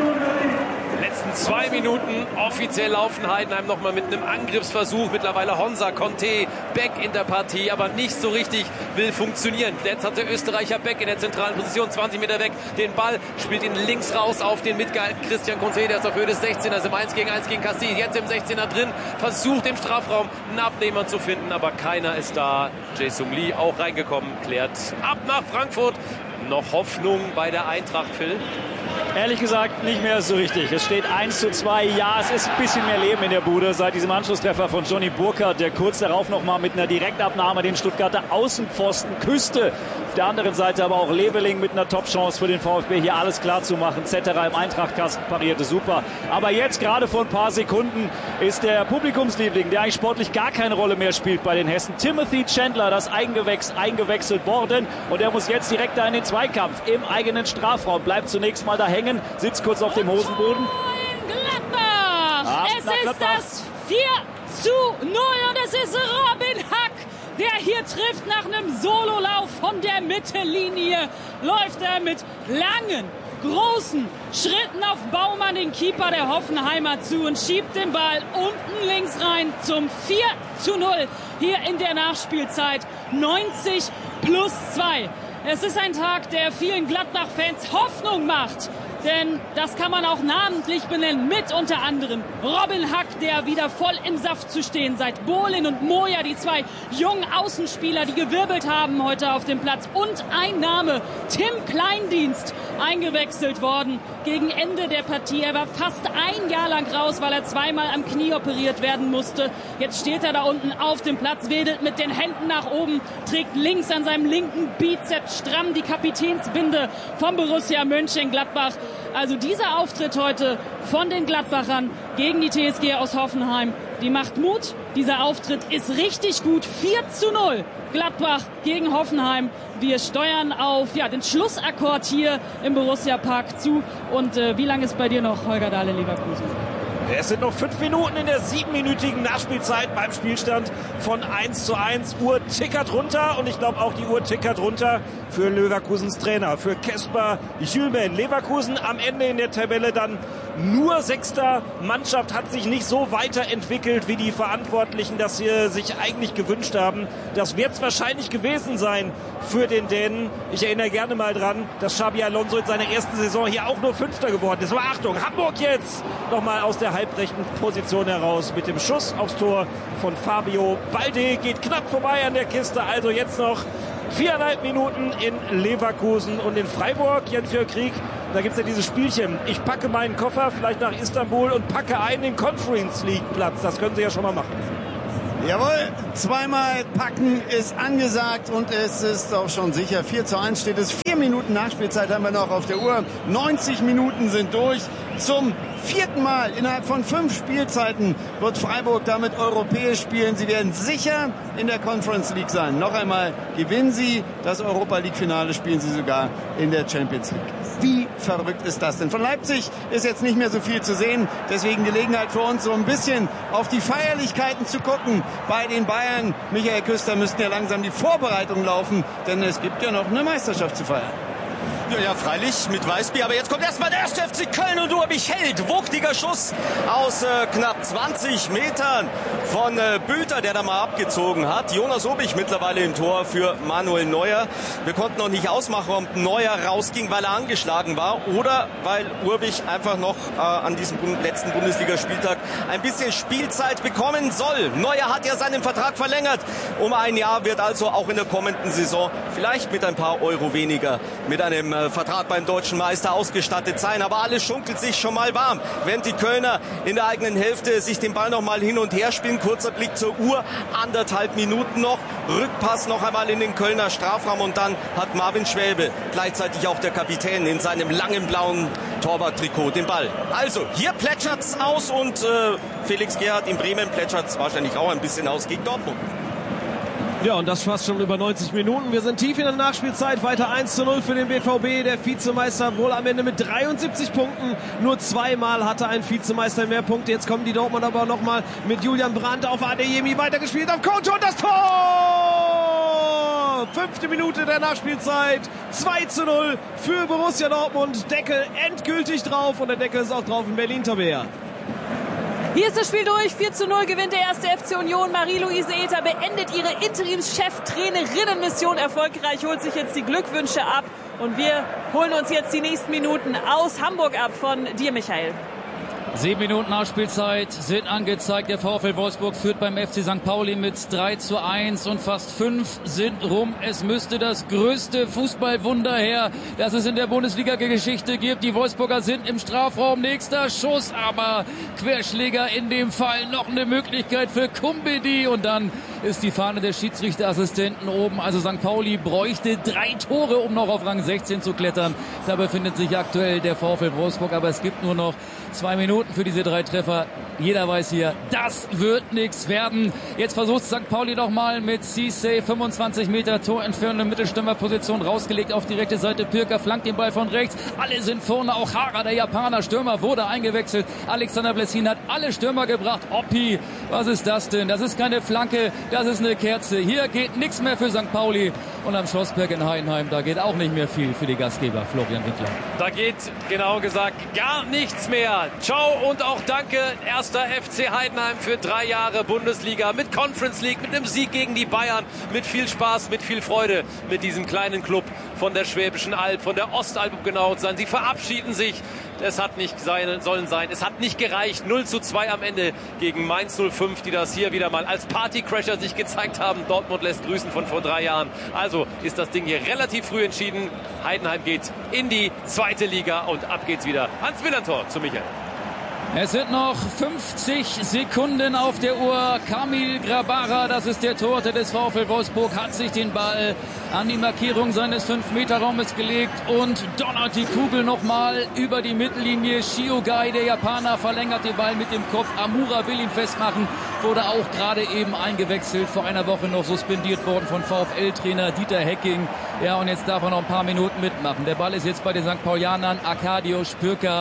Letzten 2 Minuten offiziell laufen Heidenheim nochmal mit einem Angriffsversuch. Mittlerweile Honsa, Conte, Beck in der Partie, aber nicht so richtig will funktionieren. Jetzt hat der Österreicher Beck in der zentralen Position, 20 Meter weg, den Ball, spielt ihn links raus auf den mitgehaltenen Christian Conte, der ist auf Höhe des 16ers im 1:1 gegen Cassis. Jetzt im 16er drin, versucht im Strafraum einen Abnehmer zu finden, aber keiner ist da. Jae-Sung Lee auch reingekommen, klärt ab nach Frankfurt. Noch Hoffnung bei der Eintracht, Phil? Ehrlich gesagt nicht mehr so richtig. Es steht 1:2. Ja, es ist ein bisschen mehr Leben in der Bude seit diesem Anschlusstreffer von Johnny Burkhardt, der kurz darauf nochmal mit einer Direktabnahme den Stuttgarter Außenpfosten küsste. Auf der anderen Seite aber auch Leveling mit einer Top-Chance für den VfB, hier alles klar zu machen. Zetterer im Eintrachtkasten parierte super. Aber jetzt gerade vor ein paar Sekunden ist der Publikumsliebling, der eigentlich sportlich gar keine Rolle mehr spielt bei den Hessen, Timothy Chandler, das eingewechselt worden. Und er muss jetzt direkt da in den Zweikampf im eigenen Strafraum. Bleibt zunächst mal da hängen, sitzt kurz auf dem Hosenboden. Gladbach! Es ist das 4:0 und es ist Robin Hack, der hier trifft nach einem Sololauf von der Mittellinie. Läuft er mit langen, großen Schritten auf Baumann, den Keeper der Hoffenheimer, zu und schiebt den Ball unten links rein zum 4:0 hier in der Nachspielzeit. 90+2. Es ist ein Tag, der vielen Gladbach-Fans Hoffnung macht. Denn das kann man auch namentlich benennen, mit unter anderem Robin Hack, der wieder voll im Saft zu stehen seit Bohlin und Moja, die 2 jungen Außenspieler, die gewirbelt haben heute auf dem Platz. Und ein Name, Tim Kleindienst, eingewechselt worden gegen Ende der Partie. Er war fast 1 Jahr lang raus, weil er 2-mal am Knie operiert werden musste. Jetzt steht er da unten auf dem Platz, wedelt mit den Händen nach oben, trägt links an seinem linken Bizeps stramm die Kapitänsbinde vom Borussia Mönchengladbach. Also dieser Auftritt heute von den Gladbachern gegen die TSG aus Hoffenheim, die macht Mut. Dieser Auftritt ist richtig gut. 4:0 Gladbach gegen Hoffenheim. Wir steuern auf den Schlussakkord hier im Borussia Park zu. Und wie lange ist bei dir noch, Holger Dahle, Leverkusen? Es sind noch 5 Minuten in der 7-minütigen Nachspielzeit beim Spielstand von 1:1. Uhr tickert runter und ich glaube auch die Uhr tickert runter für Leverkusens Trainer, für Kasper Hjulmand. Leverkusen am Ende in der Tabelle dann nur 6. Mannschaft, hat sich nicht so weiterentwickelt, wie die Verantwortlichen das hier sich eigentlich gewünscht haben. Das wird es wahrscheinlich gewesen sein für den Dänen. Ich erinnere gerne mal dran, dass Xabi Alonso in seiner ersten Saison hier auch nur 5. geworden ist. Aber Achtung, Hamburg jetzt nochmal aus der halbrechten Position heraus mit dem Schuss aufs Tor von Fabio Balde. Geht knapp vorbei an der Kiste, also jetzt noch 4,5 Minuten in Leverkusen und in Freiburg. Jens-Jörg Krieg, da gibt es ja dieses Spielchen. Ich packe meinen Koffer vielleicht nach Istanbul und packe einen den Conference League Platz. Das können Sie ja schon mal machen. Jawohl, zweimal packen ist angesagt und es ist auch schon sicher. 4:1 steht es. 4 Minuten Nachspielzeit haben wir noch auf der Uhr. 90 Minuten sind durch. Zum 4. Mal innerhalb von 5 Spielzeiten wird Freiburg damit europäisch spielen. Sie werden sicher in der Conference League sein. Noch einmal gewinnen sie das Europa League Finale, spielen sie sogar in der Champions League. Wie verrückt ist das denn? Von Leipzig ist jetzt nicht mehr so viel zu sehen. Deswegen Gelegenheit für uns, so ein bisschen auf die Feierlichkeiten zu gucken bei den Bayern. Michael Küster müssten ja langsam die Vorbereitungen laufen, denn es gibt ja noch eine Meisterschaft zu feiern. Ja, freilich mit Weißbier. Aber jetzt kommt erstmal der 1. FC Köln und Urbich hält. Wuchtiger Schuss aus knapp 20 Metern von Bülter, der da mal abgezogen hat. Jonas Urbich mittlerweile im Tor für Manuel Neuer. Wir konnten noch nicht ausmachen, ob Neuer rausging, weil er angeschlagen war oder weil Urbich einfach noch an diesem letzten Bundesligaspieltag ein bisschen Spielzeit bekommen soll. Neuer hat ja seinen Vertrag verlängert. Um 1 Jahr, wird also auch in der kommenden Saison vielleicht mit ein paar Euro weniger mit einem Vertrag beim deutschen Meister ausgestattet sein. Aber alles schunkelt sich schon mal warm. Während die Kölner in der eigenen Hälfte sich den Ball noch mal hin und her spielen. Kurzer Blick zur Uhr. 1,5 Minuten noch. Rückpass noch einmal in den Kölner Strafraum. Und dann hat Marvin Schwäbe, gleichzeitig auch der Kapitän, in seinem langen blauen Torwarttrikot den Ball. Also, hier plätschert's aus und Felix Gerhardt in Bremen plätschert's wahrscheinlich auch ein bisschen aus gegen Dortmund. Ja, und das fast schon über 90 Minuten. Wir sind tief in der Nachspielzeit. Weiter 1:0 für den BVB. Der Vizemeister wohl am Ende mit 73 Punkten. Nur 2-mal hatte ein Vizemeister mehr Punkte. Jetzt kommen die Dortmund aber nochmal mit Julian Brandt auf Adeyemi weitergespielt auf Koto und das Tor! 5. Minute der Nachspielzeit. 2:0 für Borussia Dortmund. Deckel endgültig drauf und der Deckel ist auch drauf in Berlin, Tabea. Hier ist das Spiel durch. 4:0 gewinnt der 1. FC Union. Marie-Louise Ether beendet ihre Interimschef-Trainerinnen-Mission erfolgreich, holt sich jetzt die Glückwünsche ab. Und wir holen uns jetzt die nächsten Minuten aus Hamburg ab von dir, Michael. 7 Minuten Nachspielzeit sind angezeigt. Der VfL Wolfsburg führt beim FC St. Pauli mit 3:1 und fast 5 sind rum. Es müsste das größte Fußballwunder her, das es in der Bundesliga-Geschichte gibt. Die Wolfsburger sind im Strafraum. Nächster Schuss, aber Querschläger in dem Fall. Noch eine Möglichkeit für Kumbedi und dann ist die Fahne des Schiedsrichterassistenten oben. Also St. Pauli bräuchte 3 Tore, um noch auf Rang 16 zu klettern. Da befindet sich aktuell der VfL Wolfsburg, aber es gibt nur noch 2 Minuten für diese 3 Treffer. Jeder weiß hier, das wird nichts werden. Jetzt versucht St. Pauli noch mal mit Cisse, 25 Meter torentfernende Mittelstürmerposition, rausgelegt auf die rechte Seite. Pirker flankt den Ball von rechts. Alle sind vorne, auch Hara, der Japaner Stürmer, wurde eingewechselt. Alexander Blessin hat alle Stürmer gebracht. Oppi, was ist das denn? Das ist keine Flanke, das ist eine Kerze. Hier geht nichts mehr für St. Pauli. Und am Schlossberg in Heidenheim, da geht auch nicht mehr viel für die Gastgeber, Florian Winkler. Da geht, genau gesagt, gar nichts mehr. Ciao und auch danke, 1. FC Heidenheim für 3 Jahre Bundesliga mit Conference League, mit einem Sieg gegen die Bayern, mit viel Spaß, mit viel Freude, mit diesem kleinen Club von der Schwäbischen Alb, von der Ostalb, um genau zu sein. Sie verabschieden sich. Es hat nicht sollen sein. Es hat nicht gereicht. 0:2 am Ende gegen Mainz 05, die das hier wieder mal als Partycrasher sich gezeigt haben. Dortmund lässt grüßen von vor 3 Jahren. Also ist das Ding hier relativ früh entschieden. Heidenheim geht in die 2. Liga und ab geht's wieder. Hans Willentor zu Michael. Es sind noch 50 Sekunden auf der Uhr. Kamil Grabara, das ist der Torhüter des VfL Wolfsburg, hat sich den Ball an die Markierung seines 5-Meter-Raumes gelegt und donnert die Kugel nochmal über die Mittellinie. Shiogai, der Japaner, verlängert den Ball mit dem Kopf. Amura will ihn festmachen, wurde auch gerade eben eingewechselt, vor einer Woche noch suspendiert worden von VfL-Trainer Dieter Hecking. Ja, und jetzt darf er noch ein paar Minuten mitmachen. Der Ball ist jetzt bei den St. Paulianern. Arkadiusz Pirker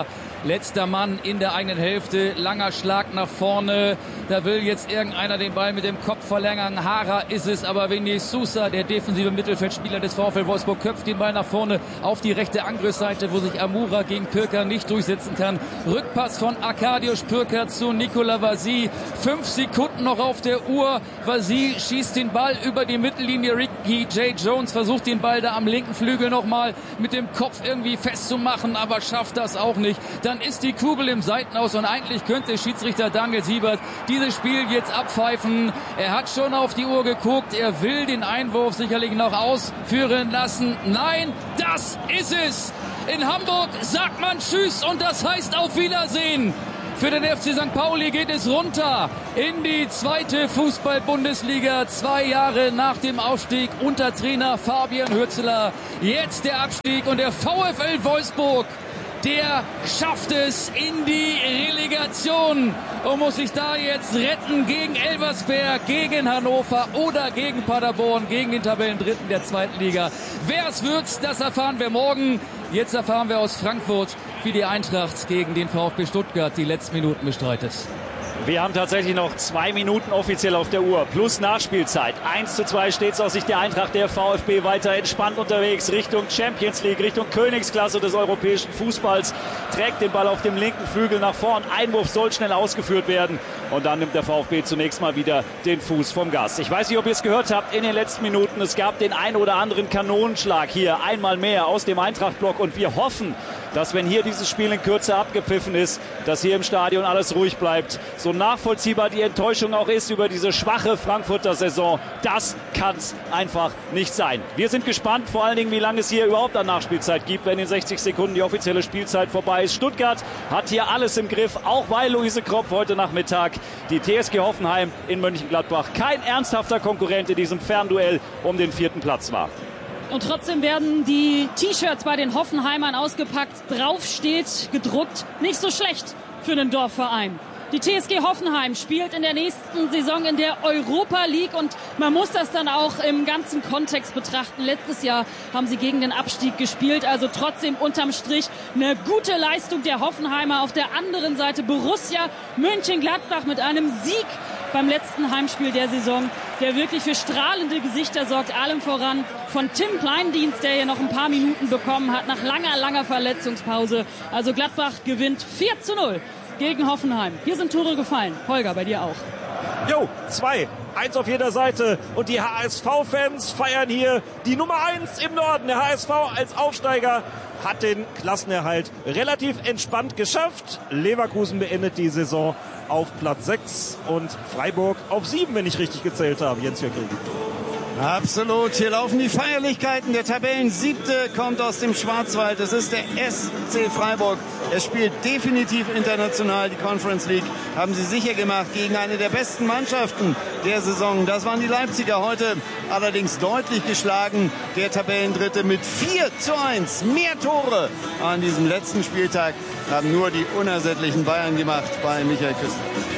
Letzter Mann in der eigenen Hälfte. Langer Schlag nach vorne. Da will jetzt irgendeiner den Ball mit dem Kopf verlängern. Hara ist es, aber Vinicius Sousa, der defensive Mittelfeldspieler des VfL Wolfsburg, köpft den Ball nach vorne auf die rechte Angriffsseite, wo sich Amoura gegen Pürker nicht durchsetzen kann. Rückpass von Arkadiusz Pürker zu Nicolas Vasil. 5 Sekunden noch auf der Uhr. Vasil schießt den Ball über die Mittellinie. Ricky J. Jones versucht den Ball da am linken Flügel nochmal mit dem Kopf irgendwie festzumachen, aber schafft das auch nicht. Dann ist die Kugel im Seitenaus und eigentlich könnte Schiedsrichter Daniel Siebert dieses Spiel jetzt abpfeifen. Er hat schon auf die Uhr geguckt. Er will den Einwurf sicherlich noch ausführen lassen. Nein, das ist es. In Hamburg sagt man Tschüss und das heißt auf Wiedersehen. Für den FC St. Pauli geht es runter in die 2. Fußball-Bundesliga. 2 Jahre nach dem Aufstieg unter Trainer Fabian Hürzeler. Jetzt der Abstieg und der VfL Wolfsburg, der schafft es in die Relegation und muss sich da jetzt retten gegen Elversberg, gegen Hannover oder gegen Paderborn, gegen den Tabellendritten der 2. Liga. Wer es wird, das erfahren wir morgen. Jetzt erfahren wir aus Frankfurt, wie die Eintracht gegen den VfB Stuttgart die letzten Minuten bestreitet. Wir haben tatsächlich noch 2 Minuten offiziell auf der Uhr, plus Nachspielzeit. 1:2 steht es aus Sicht der Eintracht. Der VfB weiter entspannt unterwegs Richtung Champions League, Richtung Königsklasse des europäischen Fußballs. Trägt den Ball auf dem linken Flügel nach vorn. Einwurf soll schnell ausgeführt werden. Und dann nimmt der VfB zunächst mal wieder den Fuß vom Gas. Ich weiß nicht, ob ihr es gehört habt in den letzten Minuten. Es gab den ein oder anderen Kanonenschlag hier einmal mehr aus dem Eintracht-Block. Und wir hoffen, dass wenn hier dieses Spiel in Kürze abgepfiffen ist, dass hier im Stadion alles ruhig bleibt. So nachvollziehbar die Enttäuschung auch ist über diese schwache Frankfurter Saison, das kann es einfach nicht sein. Wir sind gespannt, vor allen Dingen, wie lange es hier überhaupt an Nachspielzeit gibt, wenn in 60 Sekunden die offizielle Spielzeit vorbei ist. Stuttgart hat hier alles im Griff, auch weil Luise Kropf heute Nachmittag die TSG Hoffenheim in Mönchengladbach kein ernsthafter Konkurrent in diesem Fernduell um den 4. Platz war. Und trotzdem werden die T-Shirts bei den Hoffenheimern ausgepackt. Drauf steht gedruckt, nicht so schlecht für einen Dorfverein. Die TSG Hoffenheim spielt in der nächsten Saison in der Europa League und man muss das dann auch im ganzen Kontext betrachten. Letztes Jahr haben sie gegen den Abstieg gespielt, also trotzdem unterm Strich eine gute Leistung der Hoffenheimer. Auf der anderen Seite Borussia Mönchengladbach mit einem Sieg beim letzten Heimspiel der Saison, der wirklich für strahlende Gesichter sorgt, allem voran von Tim Kleindienst, der hier noch ein paar Minuten bekommen hat nach langer Verletzungspause. Also Gladbach gewinnt 4:0 gegen Hoffenheim. Hier sind Tore gefallen. Holger, bei dir auch. Jo, 2. 1 auf jeder Seite und die HSV-Fans feiern hier die Nummer 1 im Norden. Der HSV als Aufsteiger hat den Klassenerhalt relativ entspannt geschafft. Leverkusen beendet die Saison auf Platz 6 und Freiburg auf 7, wenn ich richtig gezählt habe. Jens Jörg-Krieg. Absolut, hier laufen die Feierlichkeiten. Der Tabellen-7. kommt aus dem Schwarzwald. Das ist der SC Freiburg. Er spielt definitiv international. Die Conference League haben sie sicher gemacht gegen eine der besten Mannschaften der Saison. Das waren die Leipziger, heute allerdings deutlich geschlagen. Der Tabellendritte mit 4:1. Mehr Tore an diesem letzten Spieltag haben nur die unersättlichen Bayern gemacht bei Michael Küster.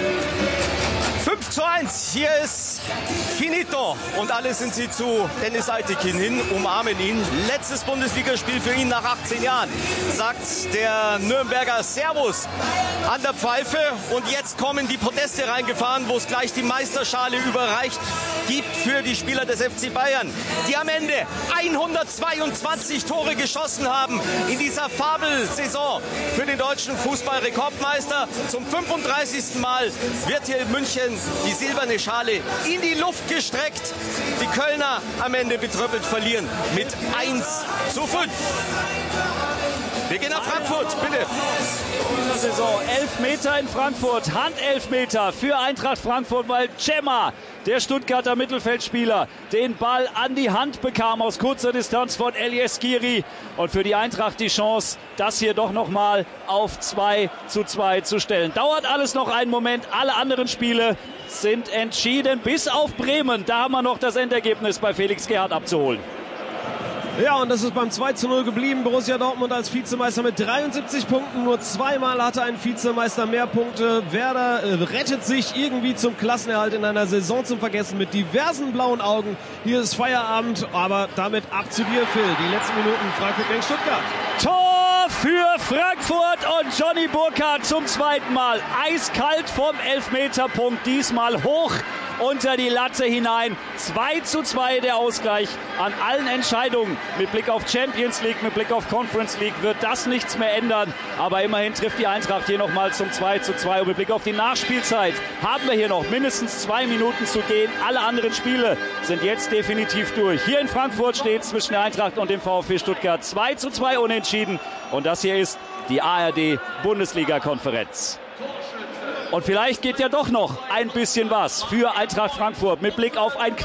5:1, hier ist Finito und alle sind sie zu Dennis Eitekin hin, umarmen ihn. Letztes Bundesligaspiel für ihn nach 18 Jahren, sagt der Nürnberger Servus an der Pfeife. Und jetzt kommen die Podeste reingefahren, wo es gleich die Meisterschale überreicht gibt für die Spieler des FC Bayern, die am Ende 122 Tore geschossen haben in dieser Fabelsaison für den deutschen Fußballrekordmeister. Zum 35. Mal wird hier in München die silberne Schale in die Luft gestreckt. Die Kölner am Ende betröppelt verlieren mit 1:5. Wir gehen nach Frankfurt, bitte. Saison 11 Meter in Frankfurt, Handelfmeter für Eintracht Frankfurt, weil Cema, der Stuttgarter Mittelfeldspieler, den Ball an die Hand bekam aus kurzer Distanz von Elias Skiri. Und für die Eintracht die Chance, das hier doch nochmal auf 2:2 zu stellen. Dauert alles noch einen Moment, alle anderen Spiele sind entschieden, bis auf Bremen. Da haben wir noch das Endergebnis bei Felix Gerhardt abzuholen. Ja, und das ist beim 2:0 geblieben. Borussia Dortmund als Vizemeister mit 73 Punkten. Nur zweimal hatte ein Vizemeister mehr Punkte. Werder rettet sich irgendwie zum Klassenerhalt in einer Saison zum Vergessen mit diversen blauen Augen. Hier ist Feierabend, aber damit ab zu dir, Phil. Die letzten Minuten Frankfurt gegen Stuttgart. Tor Tor für Frankfurt und Johnny Burkhardt zum zweiten Mal. Eiskalt vom Elfmeterpunkt, diesmal hoch unter die Latte hinein. 2:2 der Ausgleich an allen Entscheidungen. Mit Blick auf Champions League, mit Blick auf Conference League wird das nichts mehr ändern. Aber immerhin trifft die Eintracht hier nochmal zum 2:2. Und mit Blick auf die Nachspielzeit haben wir hier noch mindestens 2 Minuten zu gehen. Alle anderen Spiele sind jetzt definitiv durch. Hier in Frankfurt steht zwischen der Eintracht und dem VfB Stuttgart 2:2 unentschieden. Und das hier ist die ARD-Bundesliga-Konferenz. Und vielleicht geht ja doch noch ein bisschen was für Eintracht Frankfurt mit Blick auf ein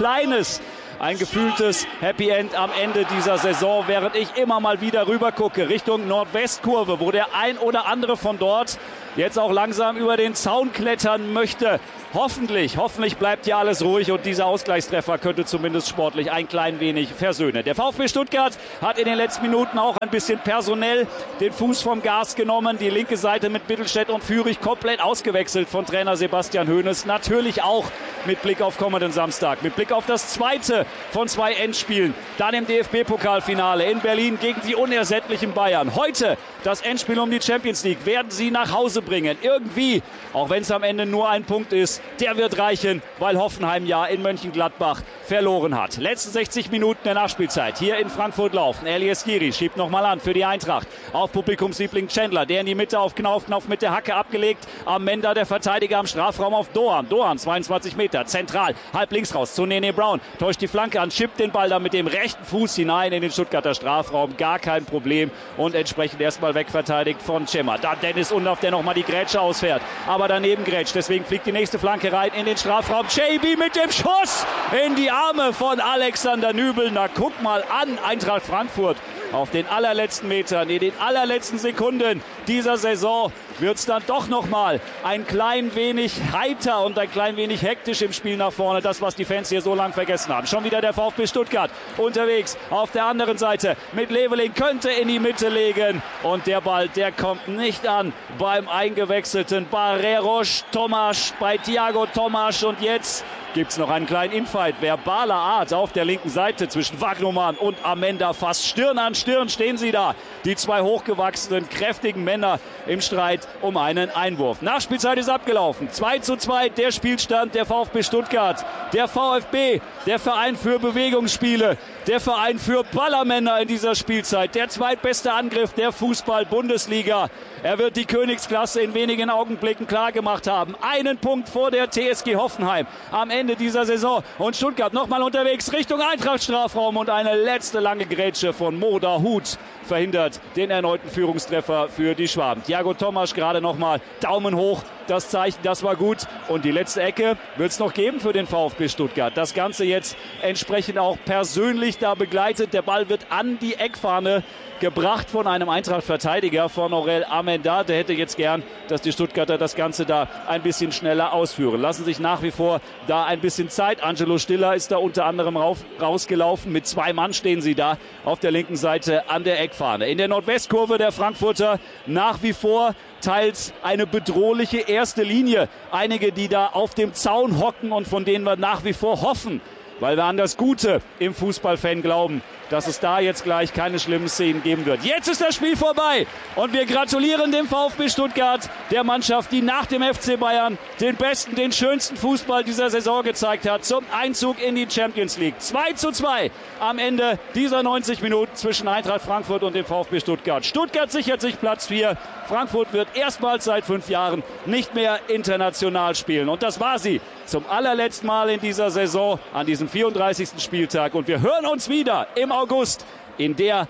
gefühltes Happy End am Ende dieser Saison, während ich immer mal wieder rüber gucke Richtung Nordwestkurve, wo der ein oder andere von dort jetzt auch langsam über den Zaun klettern möchte. Hoffentlich bleibt ja alles ruhig und dieser Ausgleichstreffer könnte zumindest sportlich ein klein wenig versöhnen. Der VfB Stuttgart hat in den letzten Minuten auch ein bisschen personell den Fuß vom Gas genommen. Die linke Seite mit Mittelstädt und Führig komplett ausgewechselt von Trainer Sebastian Hoeneß. Natürlich auch mit Blick auf kommenden Samstag, mit Blick auf das zweite von 2 Endspielen. Dann im DFB-Pokalfinale in Berlin gegen die unersättlichen Bayern. Heute das Endspiel um die Champions League werden sie nach Hause bringen. Irgendwie, auch wenn es am Ende nur ein Punkt ist, der wird reichen, weil Hoffenheim ja in Mönchengladbach verloren hat. Letzte 60 Minuten der Nachspielzeit hier in Frankfurt laufen. Elias Giri schiebt nochmal an für die Eintracht. Auf Publikumsliebling Chandler, der in die Mitte auf Knauf mit der Hacke abgelegt. Amenda, der Verteidiger am Strafraum auf Doan. Doan, 22 Meter, zentral, halb links raus zu Nene Brown. Täuscht die Flanke an, chippt den Ball dann mit dem rechten Fuß hinein in den Stuttgarter Strafraum. Gar kein Problem und entsprechend erstmal wegverteidigt von Cemma. Da Dennis Undaff, der nochmal die Grätsche ausfährt. Aber daneben grätscht, deswegen fliegt die nächste Flanke rein in den Strafraum. JB mit dem Schuss in die Arme von Alexander Nübel. Na, guck mal an, Eintracht Frankfurt. Auf den allerletzten Metern, in den allerletzten Sekunden dieser Saison wird es dann doch nochmal ein klein wenig heiter und ein klein wenig hektisch im Spiel nach vorne. Das, was die Fans hier so lang vergessen haben. Schon wieder der VfB Stuttgart unterwegs auf der anderen Seite mit Leveling, könnte in die Mitte legen. Und der Ball, der kommt nicht an beim eingewechselten Barreiros Tomasch, bei Thiago Tomasch. Und jetzt gibt es noch einen kleinen Infight verbaler Art auf der linken Seite zwischen Wagnumann und Amenda. Fast Stirn an Stirn stehen sie da. Die 2 hochgewachsenen, kräftigen Männer im Streit um einen Einwurf. Nachspielzeit ist abgelaufen. 2:2 der Spielstand der VfB Stuttgart. Der VfB, der Verein für Bewegungsspiele, der Verein für Ballermänner in dieser Spielzeit. Der zweitbeste Angriff der Fußball-Bundesliga. Er wird die Königsklasse in wenigen Augenblicken klargemacht haben. Einen Punkt vor der TSG Hoffenheim am Ende dieser Saison. Und Stuttgart nochmal unterwegs Richtung Eintracht-Strafraum und eine letzte lange Grätsche von Moda Hut verhindert den erneuten Führungstreffer für die Schwaben. Thiago Tomasch gerade nochmal Daumen hoch. Das Zeichen, das war gut. Und die letzte Ecke wird es noch geben für den VfB Stuttgart. Das Ganze jetzt entsprechend auch persönlich da begleitet. Der Ball wird an die Eckfahne gebracht von einem Eintracht-Verteidiger, von Aurel Amenda. Der hätte jetzt gern, dass die Stuttgarter das Ganze da ein bisschen schneller ausführen. Lassen sich nach wie vor da ein bisschen Zeit. Angelo Stiller ist da unter anderem rausgelaufen. Mit 2 Mann stehen sie da auf der linken Seite an der Eckfahne. In der Nordwestkurve der Frankfurter nach wie vor teils eine bedrohliche erste Linie. Einige, die da auf dem Zaun hocken und von denen wir nach wie vor hoffen, weil wir an das Gute im Fußballfan glauben, dass es da jetzt gleich keine schlimmen Szenen geben wird. Jetzt ist das Spiel vorbei und wir gratulieren dem VfB Stuttgart, der Mannschaft, die nach dem FC Bayern den besten, den schönsten Fußball dieser Saison gezeigt hat, zum Einzug in die Champions League. 2:2 am Ende dieser 90 Minuten zwischen Eintracht Frankfurt und dem VfB Stuttgart. Stuttgart sichert sich Platz 4. Frankfurt wird erstmals seit 5 Jahren nicht mehr international spielen. Und das war sie zum allerletzten Mal in dieser Saison an diesem 34. Spieltag. Und wir hören uns wieder im August in der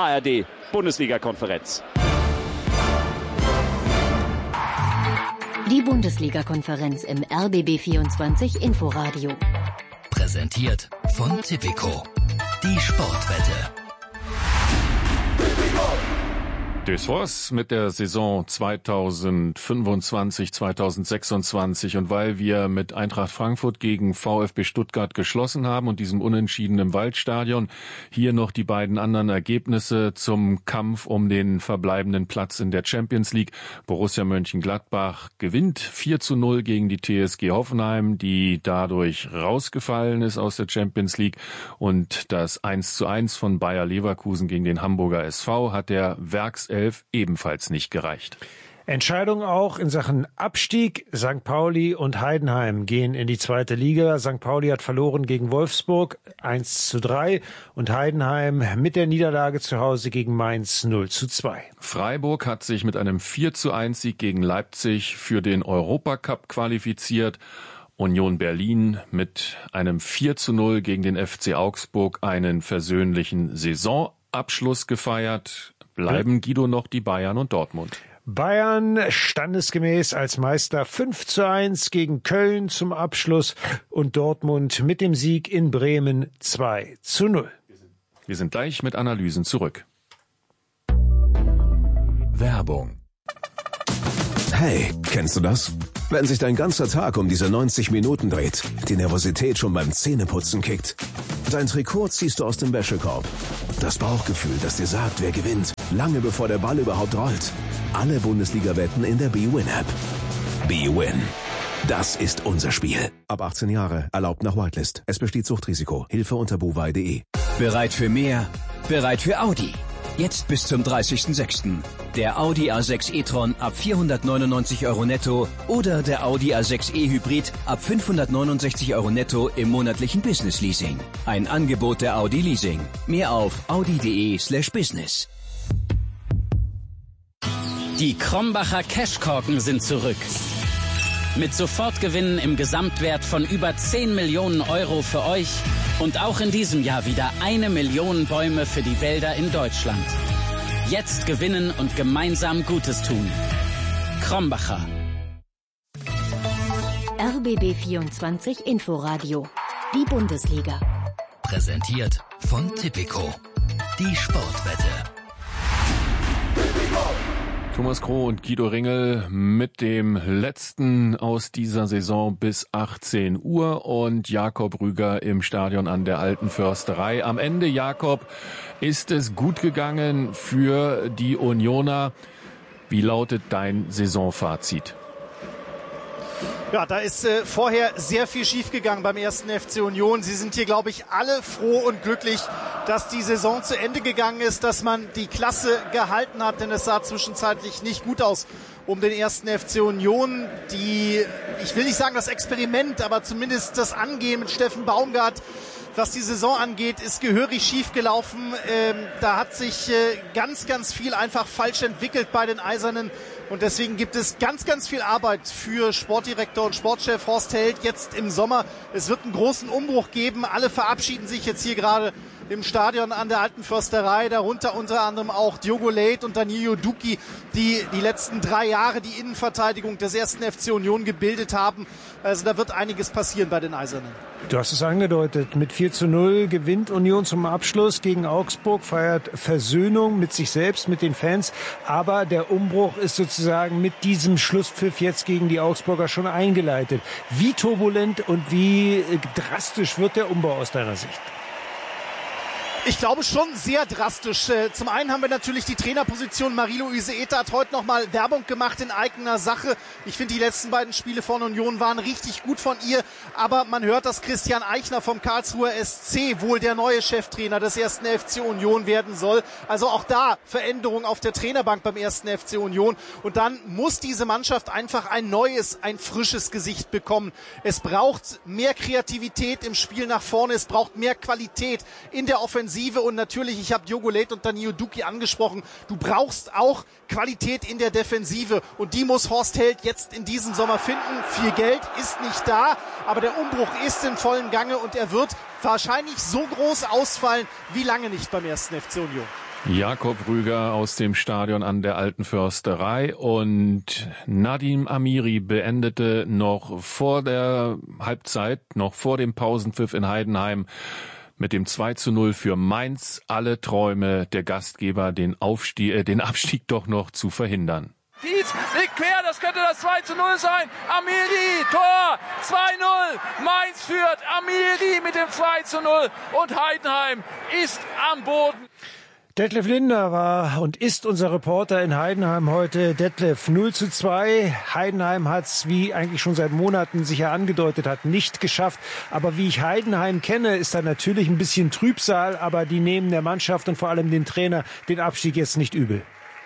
ARD-Bundesliga-Konferenz. Die Bundesliga-Konferenz im RBB24 Inforadio. Präsentiert von Tipico. Die Sportwette. Das war's mit der Saison 2025, 2026. Und weil wir mit Eintracht Frankfurt gegen VfB Stuttgart geschlossen haben und diesem Unentschieden im Waldstadion, hier noch die beiden anderen Ergebnisse zum Kampf um den verbleibenden Platz in der Champions League. Borussia Mönchengladbach gewinnt 4:0 gegen die TSG Hoffenheim, die dadurch rausgefallen ist aus der Champions League. Und das 1:1 von Bayer Leverkusen gegen den Hamburger SV hat der Werkself Startelf ebenfalls nicht gereicht. Entscheidung auch in Sachen Abstieg. St. Pauli und Heidenheim gehen in die zweite Liga. St. Pauli hat verloren gegen Wolfsburg 1:3 und Heidenheim mit der Niederlage zu Hause gegen Mainz 0:2. Freiburg hat sich mit einem 4:1-Sieg gegen Leipzig für den Europacup qualifiziert. Union Berlin mit einem 4:0 gegen den FC Augsburg einen versöhnlichen Saisonabschluss gefeiert. Bleiben, Guido, noch die Bayern und Dortmund. Bayern standesgemäß als Meister 5:1 gegen Köln zum Abschluss und Dortmund mit dem Sieg in Bremen 2:0. Wir sind gleich mit Analysen zurück. Werbung. Hey, kennst du das? Wenn sich dein ganzer Tag um diese 90 Minuten dreht, die Nervosität schon beim Zähneputzen kickt, dein Trikot ziehst du aus dem Wäschekorb. Das Bauchgefühl, das dir sagt, wer gewinnt, lange bevor der Ball überhaupt rollt. Alle Bundesliga-Wetten in der bwin-App. bwin. Das ist unser Spiel. Ab 18 Jahre, erlaubt nach Whitelist. Es besteht Suchtrisiko. Hilfe unter bovai.de. Bereit für mehr? Bereit für Audi. Jetzt bis zum 30.06. Der Audi A6 e-tron ab 499 € netto oder der Audi A6 e-Hybrid ab 569 € netto im monatlichen Business Leasing. Ein Angebot der Audi Leasing. Mehr auf audi.de/business. Die Krombacher Cashkorken sind zurück. Mit Sofortgewinnen im Gesamtwert von über 10 Millionen € für euch und auch in diesem Jahr wieder 1 Million Bäume für die Wälder in Deutschland. Jetzt gewinnen und gemeinsam Gutes tun. Krombacher. RBB 24 Inforadio. Die Bundesliga. Präsentiert von Tipico. Die Sportwette. Thomas Kroh und Guido Ringel mit dem letzten aus dieser Saison bis 18 Uhr und Jakob Rüger im Stadion an der Alten Försterei. Am Ende, Jakob, ist es gut gegangen für die Unioner. Wie lautet dein Saisonfazit? Ja, da ist vorher sehr viel schiefgegangen beim ersten FC Union. Sie sind hier, glaube ich, alle froh und glücklich, dass die Saison zu Ende gegangen ist, dass man die Klasse gehalten hat, denn es sah zwischenzeitlich nicht gut aus um den ersten FC Union. Ich will nicht sagen das Experiment, aber zumindest das Angehen mit Steffen Baumgart, was die Saison angeht, ist gehörig schief gelaufen. Da hat sich ganz, ganz viel einfach falsch entwickelt bei den Eisernen. Und deswegen gibt es ganz, ganz viel Arbeit für Sportdirektor und Sportchef Horst Held jetzt im Sommer. Es wird einen großen Umbruch geben. Alle verabschieden sich jetzt hier gerade im Stadion an der Alten Försterei, darunter unter anderem auch Diogo Leite und Danilo Ducchi, die die letzten 3 Jahre die Innenverteidigung des ersten FC Union gebildet haben. Also da wird einiges passieren bei den Eisernen. Du hast es angedeutet, mit 4:0 gewinnt Union zum Abschluss gegen Augsburg, feiert Versöhnung mit sich selbst, mit den Fans. Aber der Umbruch ist sozusagen mit diesem Schlusspfiff jetzt gegen die Augsburger schon eingeleitet. Wie turbulent und wie drastisch wird der Umbau aus deiner Sicht? Ich glaube schon sehr drastisch. Zum einen haben wir natürlich die Trainerposition. Marie-Louise Ether hat heute nochmal Werbung gemacht in eigener Sache. Ich finde, die letzten beiden Spiele von Union waren richtig gut von ihr. Aber man hört, dass Christian Eichner vom Karlsruher SC wohl der neue Cheftrainer des ersten FC Union werden soll. Also auch da Veränderung auf der Trainerbank beim ersten FC Union. Und dann muss diese Mannschaft einfach ein neues, ein frisches Gesicht bekommen. Es braucht mehr Kreativität im Spiel nach vorne. Es braucht mehr Qualität in der Offensive. Und natürlich, ich habe Diogo Leite und Danilo Ducchi angesprochen, du brauchst auch Qualität in der Defensive und die muss Horst Held jetzt in diesem Sommer finden. Viel Geld ist nicht da, aber der Umbruch ist in vollem Gange und er wird wahrscheinlich so groß ausfallen wie lange nicht beim ersten FC Union. Jakob Rüger aus dem Stadion an der Alten Försterei und Nadim Amiri beendete noch vor der Halbzeit, noch vor dem Pausenpfiff in Heidenheim mit dem 2:0 für Mainz alle Träume der Gastgeber, den Abstieg doch noch zu verhindern. Dietz liegt quer, das könnte das 2:0 sein. Amiri, Tor, 2:0. Mainz führt, Amiri mit dem 2:0 und Heidenheim ist am Boden. Detlef Linder war und ist unser Reporter in Heidenheim heute. Detlef, 0:2. Heidenheim hat's, wie eigentlich schon seit Monaten sich ja angedeutet hat, nicht geschafft. Aber wie ich Heidenheim kenne, ist da natürlich ein bisschen Trübsal, aber die nehmen der Mannschaft und vor allem den Trainer den Abstieg jetzt nicht übel.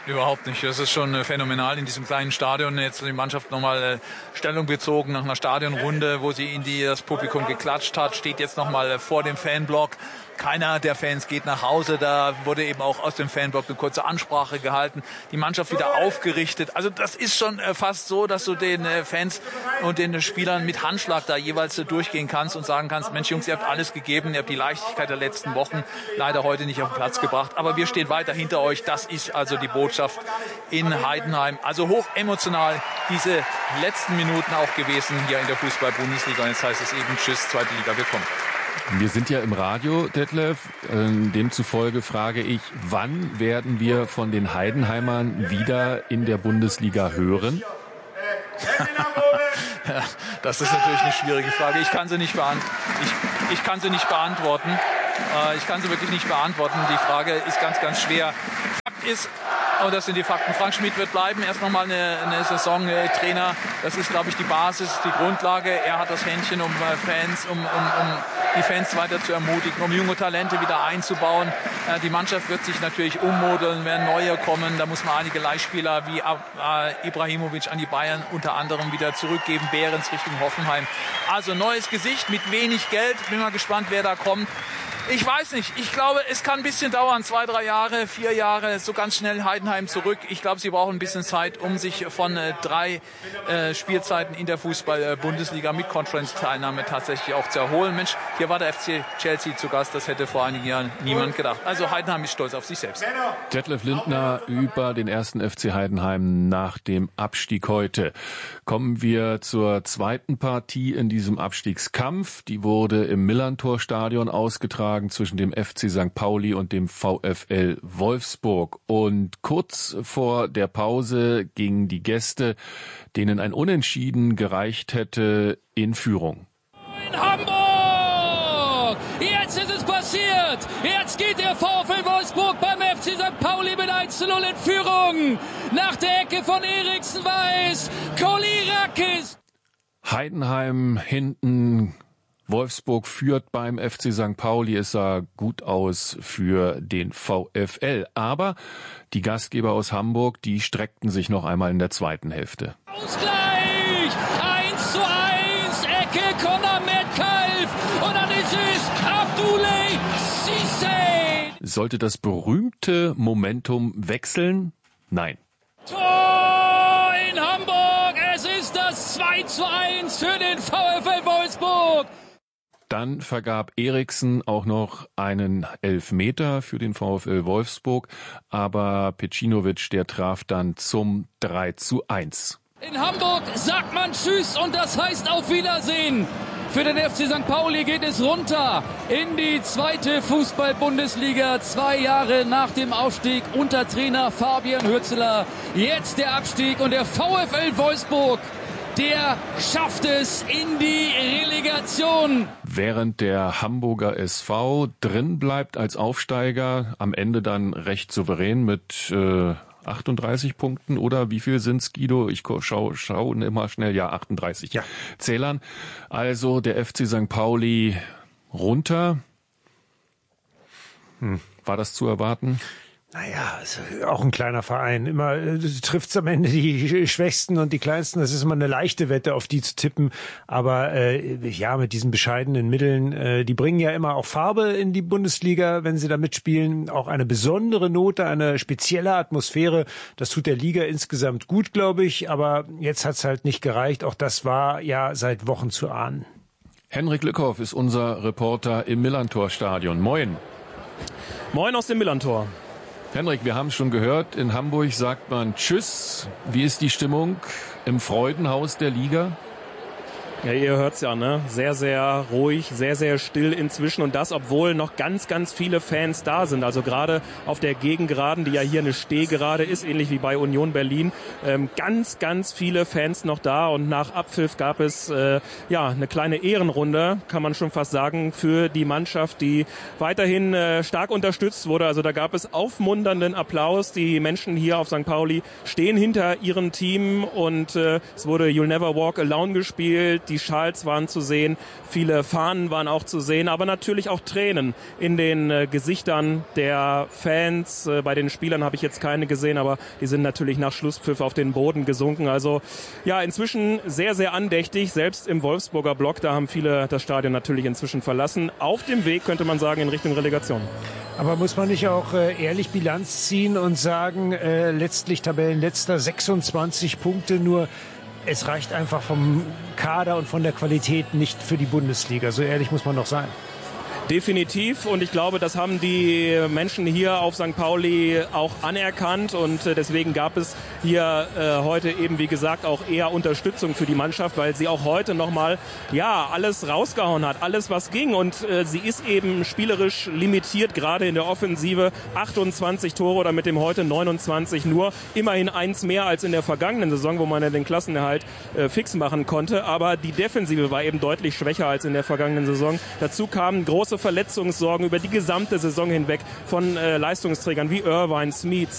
Überhaupt nicht. Das ist schon phänomenal in diesem kleinen Stadion. Jetzt die Mannschaft nochmal Stellung bezogen nach einer Stadionrunde, wo sie in das Publikum geklatscht hat, steht jetzt nochmal vor dem Fanblock. Keiner der Fans geht nach Hause. Da wurde eben auch aus dem Fanblock eine kurze Ansprache gehalten. Die Mannschaft wieder aufgerichtet. Also das ist schon fast so, dass du den Fans und den Spielern mit Handschlag da jeweils durchgehen kannst und sagen kannst, Mensch Jungs, ihr habt alles gegeben. Ihr habt die Leichtigkeit der letzten Wochen leider heute nicht auf den Platz gebracht. Aber wir stehen weiter hinter euch. Das ist also die Botschaft in Heidenheim. Also hoch emotional diese letzten Minuten auch gewesen hier in der Fußball-Bundesliga. Und jetzt heißt es eben Tschüss, zweite Liga, willkommen. Wir sind ja im Radio, Detlef. Demzufolge frage ich, wann werden wir von den Heidenheimern wieder in der Bundesliga hören? Das ist natürlich eine schwierige Frage. Ich kann sie nicht beantworten. Ich kann sie nicht beantworten. Ich kann sie wirklich nicht beantworten. Die Frage ist ganz, ganz schwer. Fakt ist, und das sind die Fakten, Frank Schmidt wird bleiben. Erst nochmal eine Saison Trainer. Das ist, glaube ich, die Basis, die Grundlage. Er hat das Händchen, um Fans, um die Fans weiter zu ermutigen, um junge Talente wieder einzubauen. Die Mannschaft wird sich natürlich ummodeln, werden neue kommen. Da muss man einige Leihspieler wie Ibrahimovic an die Bayern unter anderem wieder zurückgeben. Behrens Richtung Hoffenheim. Also neues Gesicht mit wenig Geld. Bin mal gespannt, wer da kommt. Ich weiß nicht. Ich glaube, es kann ein bisschen dauern. 2, 3 Jahre, 4 Jahre, so ganz schnell Heidenheim zurück. Ich glaube, sie brauchen ein bisschen Zeit, um sich von 3 Spielzeiten in der Fußball-Bundesliga mit Conference-Teilnahme tatsächlich auch zu erholen. Mensch, hier war der FC Chelsea zu Gast. Das hätte vor einigen Jahren niemand gedacht. Also Heidenheim ist stolz auf sich selbst. Detlef Lindner über den ersten FC Heidenheim nach dem Abstieg heute. Kommen wir zur zweiten Partie in diesem Abstiegskampf. Die wurde im Millerntor-Stadion ausgetragen zwischen dem FC St. Pauli und dem VfL Wolfsburg. Und kurz vor der Pause gingen die Gäste, denen ein Unentschieden gereicht hätte, in Führung. In Hamburg! Jetzt ist es passiert! Jetzt geht der VfL Wolfsburg beim FC St. Pauli mit 1:0 in Führung. Nach der Ecke von Eriksen Weiß, Kolirakis. Heidenheim hinten. Wolfsburg führt beim FC St. Pauli. Es sah gut aus für den VfL. Aber die Gastgeber aus Hamburg, die streckten sich noch einmal in der zweiten Hälfte. Ausgleich! 1:1, Ecke Conor Metcalf. Und dann ist es Abdoulaye Cissé. Sollte das berühmte Momentum wechseln? Nein. Tor in Hamburg. Es ist das 2:1 für den VfL Wolfsburg. Dann vergab Eriksen auch noch einen Elfmeter für den VfL Wolfsburg, aber Pecinovic, der traf dann zum 3:1. In Hamburg sagt man Tschüss und das heißt auf Wiedersehen. Für den FC St. Pauli geht es runter in die zweite Fußball-Bundesliga. 2 Jahre nach dem Aufstieg unter Trainer Fabian Hürzeler. Jetzt der Abstieg und der VfL Wolfsburg, der schafft es in die Relegation. Während der Hamburger SV drin bleibt als Aufsteiger, am Ende dann recht souverän mit 38 Punkten oder wie viel sind's, Guido? Ich schau immer schnell, ja, 38 Zählern. Also der FC St. Pauli runter. War das zu erwarten? Naja, also auch ein kleiner Verein. Immer trifft's am Ende die Schwächsten und die Kleinsten. Das ist immer eine leichte Wette, auf die zu tippen. Aber ja, mit diesen bescheidenen Mitteln, die bringen ja immer auch Farbe in die Bundesliga, wenn sie da mitspielen. Auch eine besondere Note, eine spezielle Atmosphäre. Das tut der Liga insgesamt gut, glaube ich. Aber jetzt hat's halt nicht gereicht. Auch das war ja seit Wochen zu ahnen. Henrik Lückhoff ist unser Reporter im Millerntor-Stadion. Moin. Moin aus dem Millerntor. Henrik, wir haben es schon gehört, in Hamburg sagt man Tschüss. Wie ist die Stimmung im Freudenhaus der Liga? Ja, ihr hört's ja, ne? Sehr, sehr ruhig, sehr, sehr still inzwischen und das, obwohl noch ganz, ganz viele Fans da sind. Also gerade auf der Gegengeraden, die ja hier eine Stehgerade ist, ähnlich wie bei Union Berlin, ganz, ganz viele Fans noch da und nach Abpfiff gab es ja eine kleine Ehrenrunde, kann man schon fast sagen, für die Mannschaft, die weiterhin stark unterstützt wurde. Also da gab es aufmunternden Applaus. Die Menschen hier auf St. Pauli stehen hinter ihrem Team und es wurde You'll Never Walk Alone gespielt. die Schals waren zu sehen, viele Fahnen waren auch zu sehen, aber natürlich auch Tränen in den Gesichtern der Fans. Bei den Spielern habe ich jetzt keine gesehen, aber die sind natürlich nach Schlusspfiff auf den Boden gesunken. Also ja, inzwischen sehr, sehr andächtig, selbst im Wolfsburger Block, da haben viele das Stadion natürlich inzwischen verlassen. Auf dem Weg, könnte man sagen, in Richtung Relegation. Aber muss man nicht auch ehrlich Bilanz ziehen und sagen, letztlich Tabellenletzter, 26 Punkte, nur es reicht einfach vom Kader und von der Qualität nicht für die Bundesliga. So ehrlich muss man doch sein. Definitiv, und ich glaube, das haben die Menschen hier auf St. Pauli auch anerkannt, und deswegen gab es hier heute eben, wie gesagt, auch eher Unterstützung für die Mannschaft, weil sie auch heute nochmal alles rausgehauen hat, alles was ging, und sie ist eben spielerisch limitiert, gerade in der Offensive. 28 Tore oder mit dem heute 29 nur, immerhin eins mehr als in der vergangenen Saison, wo man ja den Klassenerhalt fix machen konnte, aber die Defensive war eben deutlich schwächer als in der vergangenen Saison. Dazu kamen große Verletzungssorgen über die gesamte Saison hinweg von Leistungsträgern wie Irvine, Smith,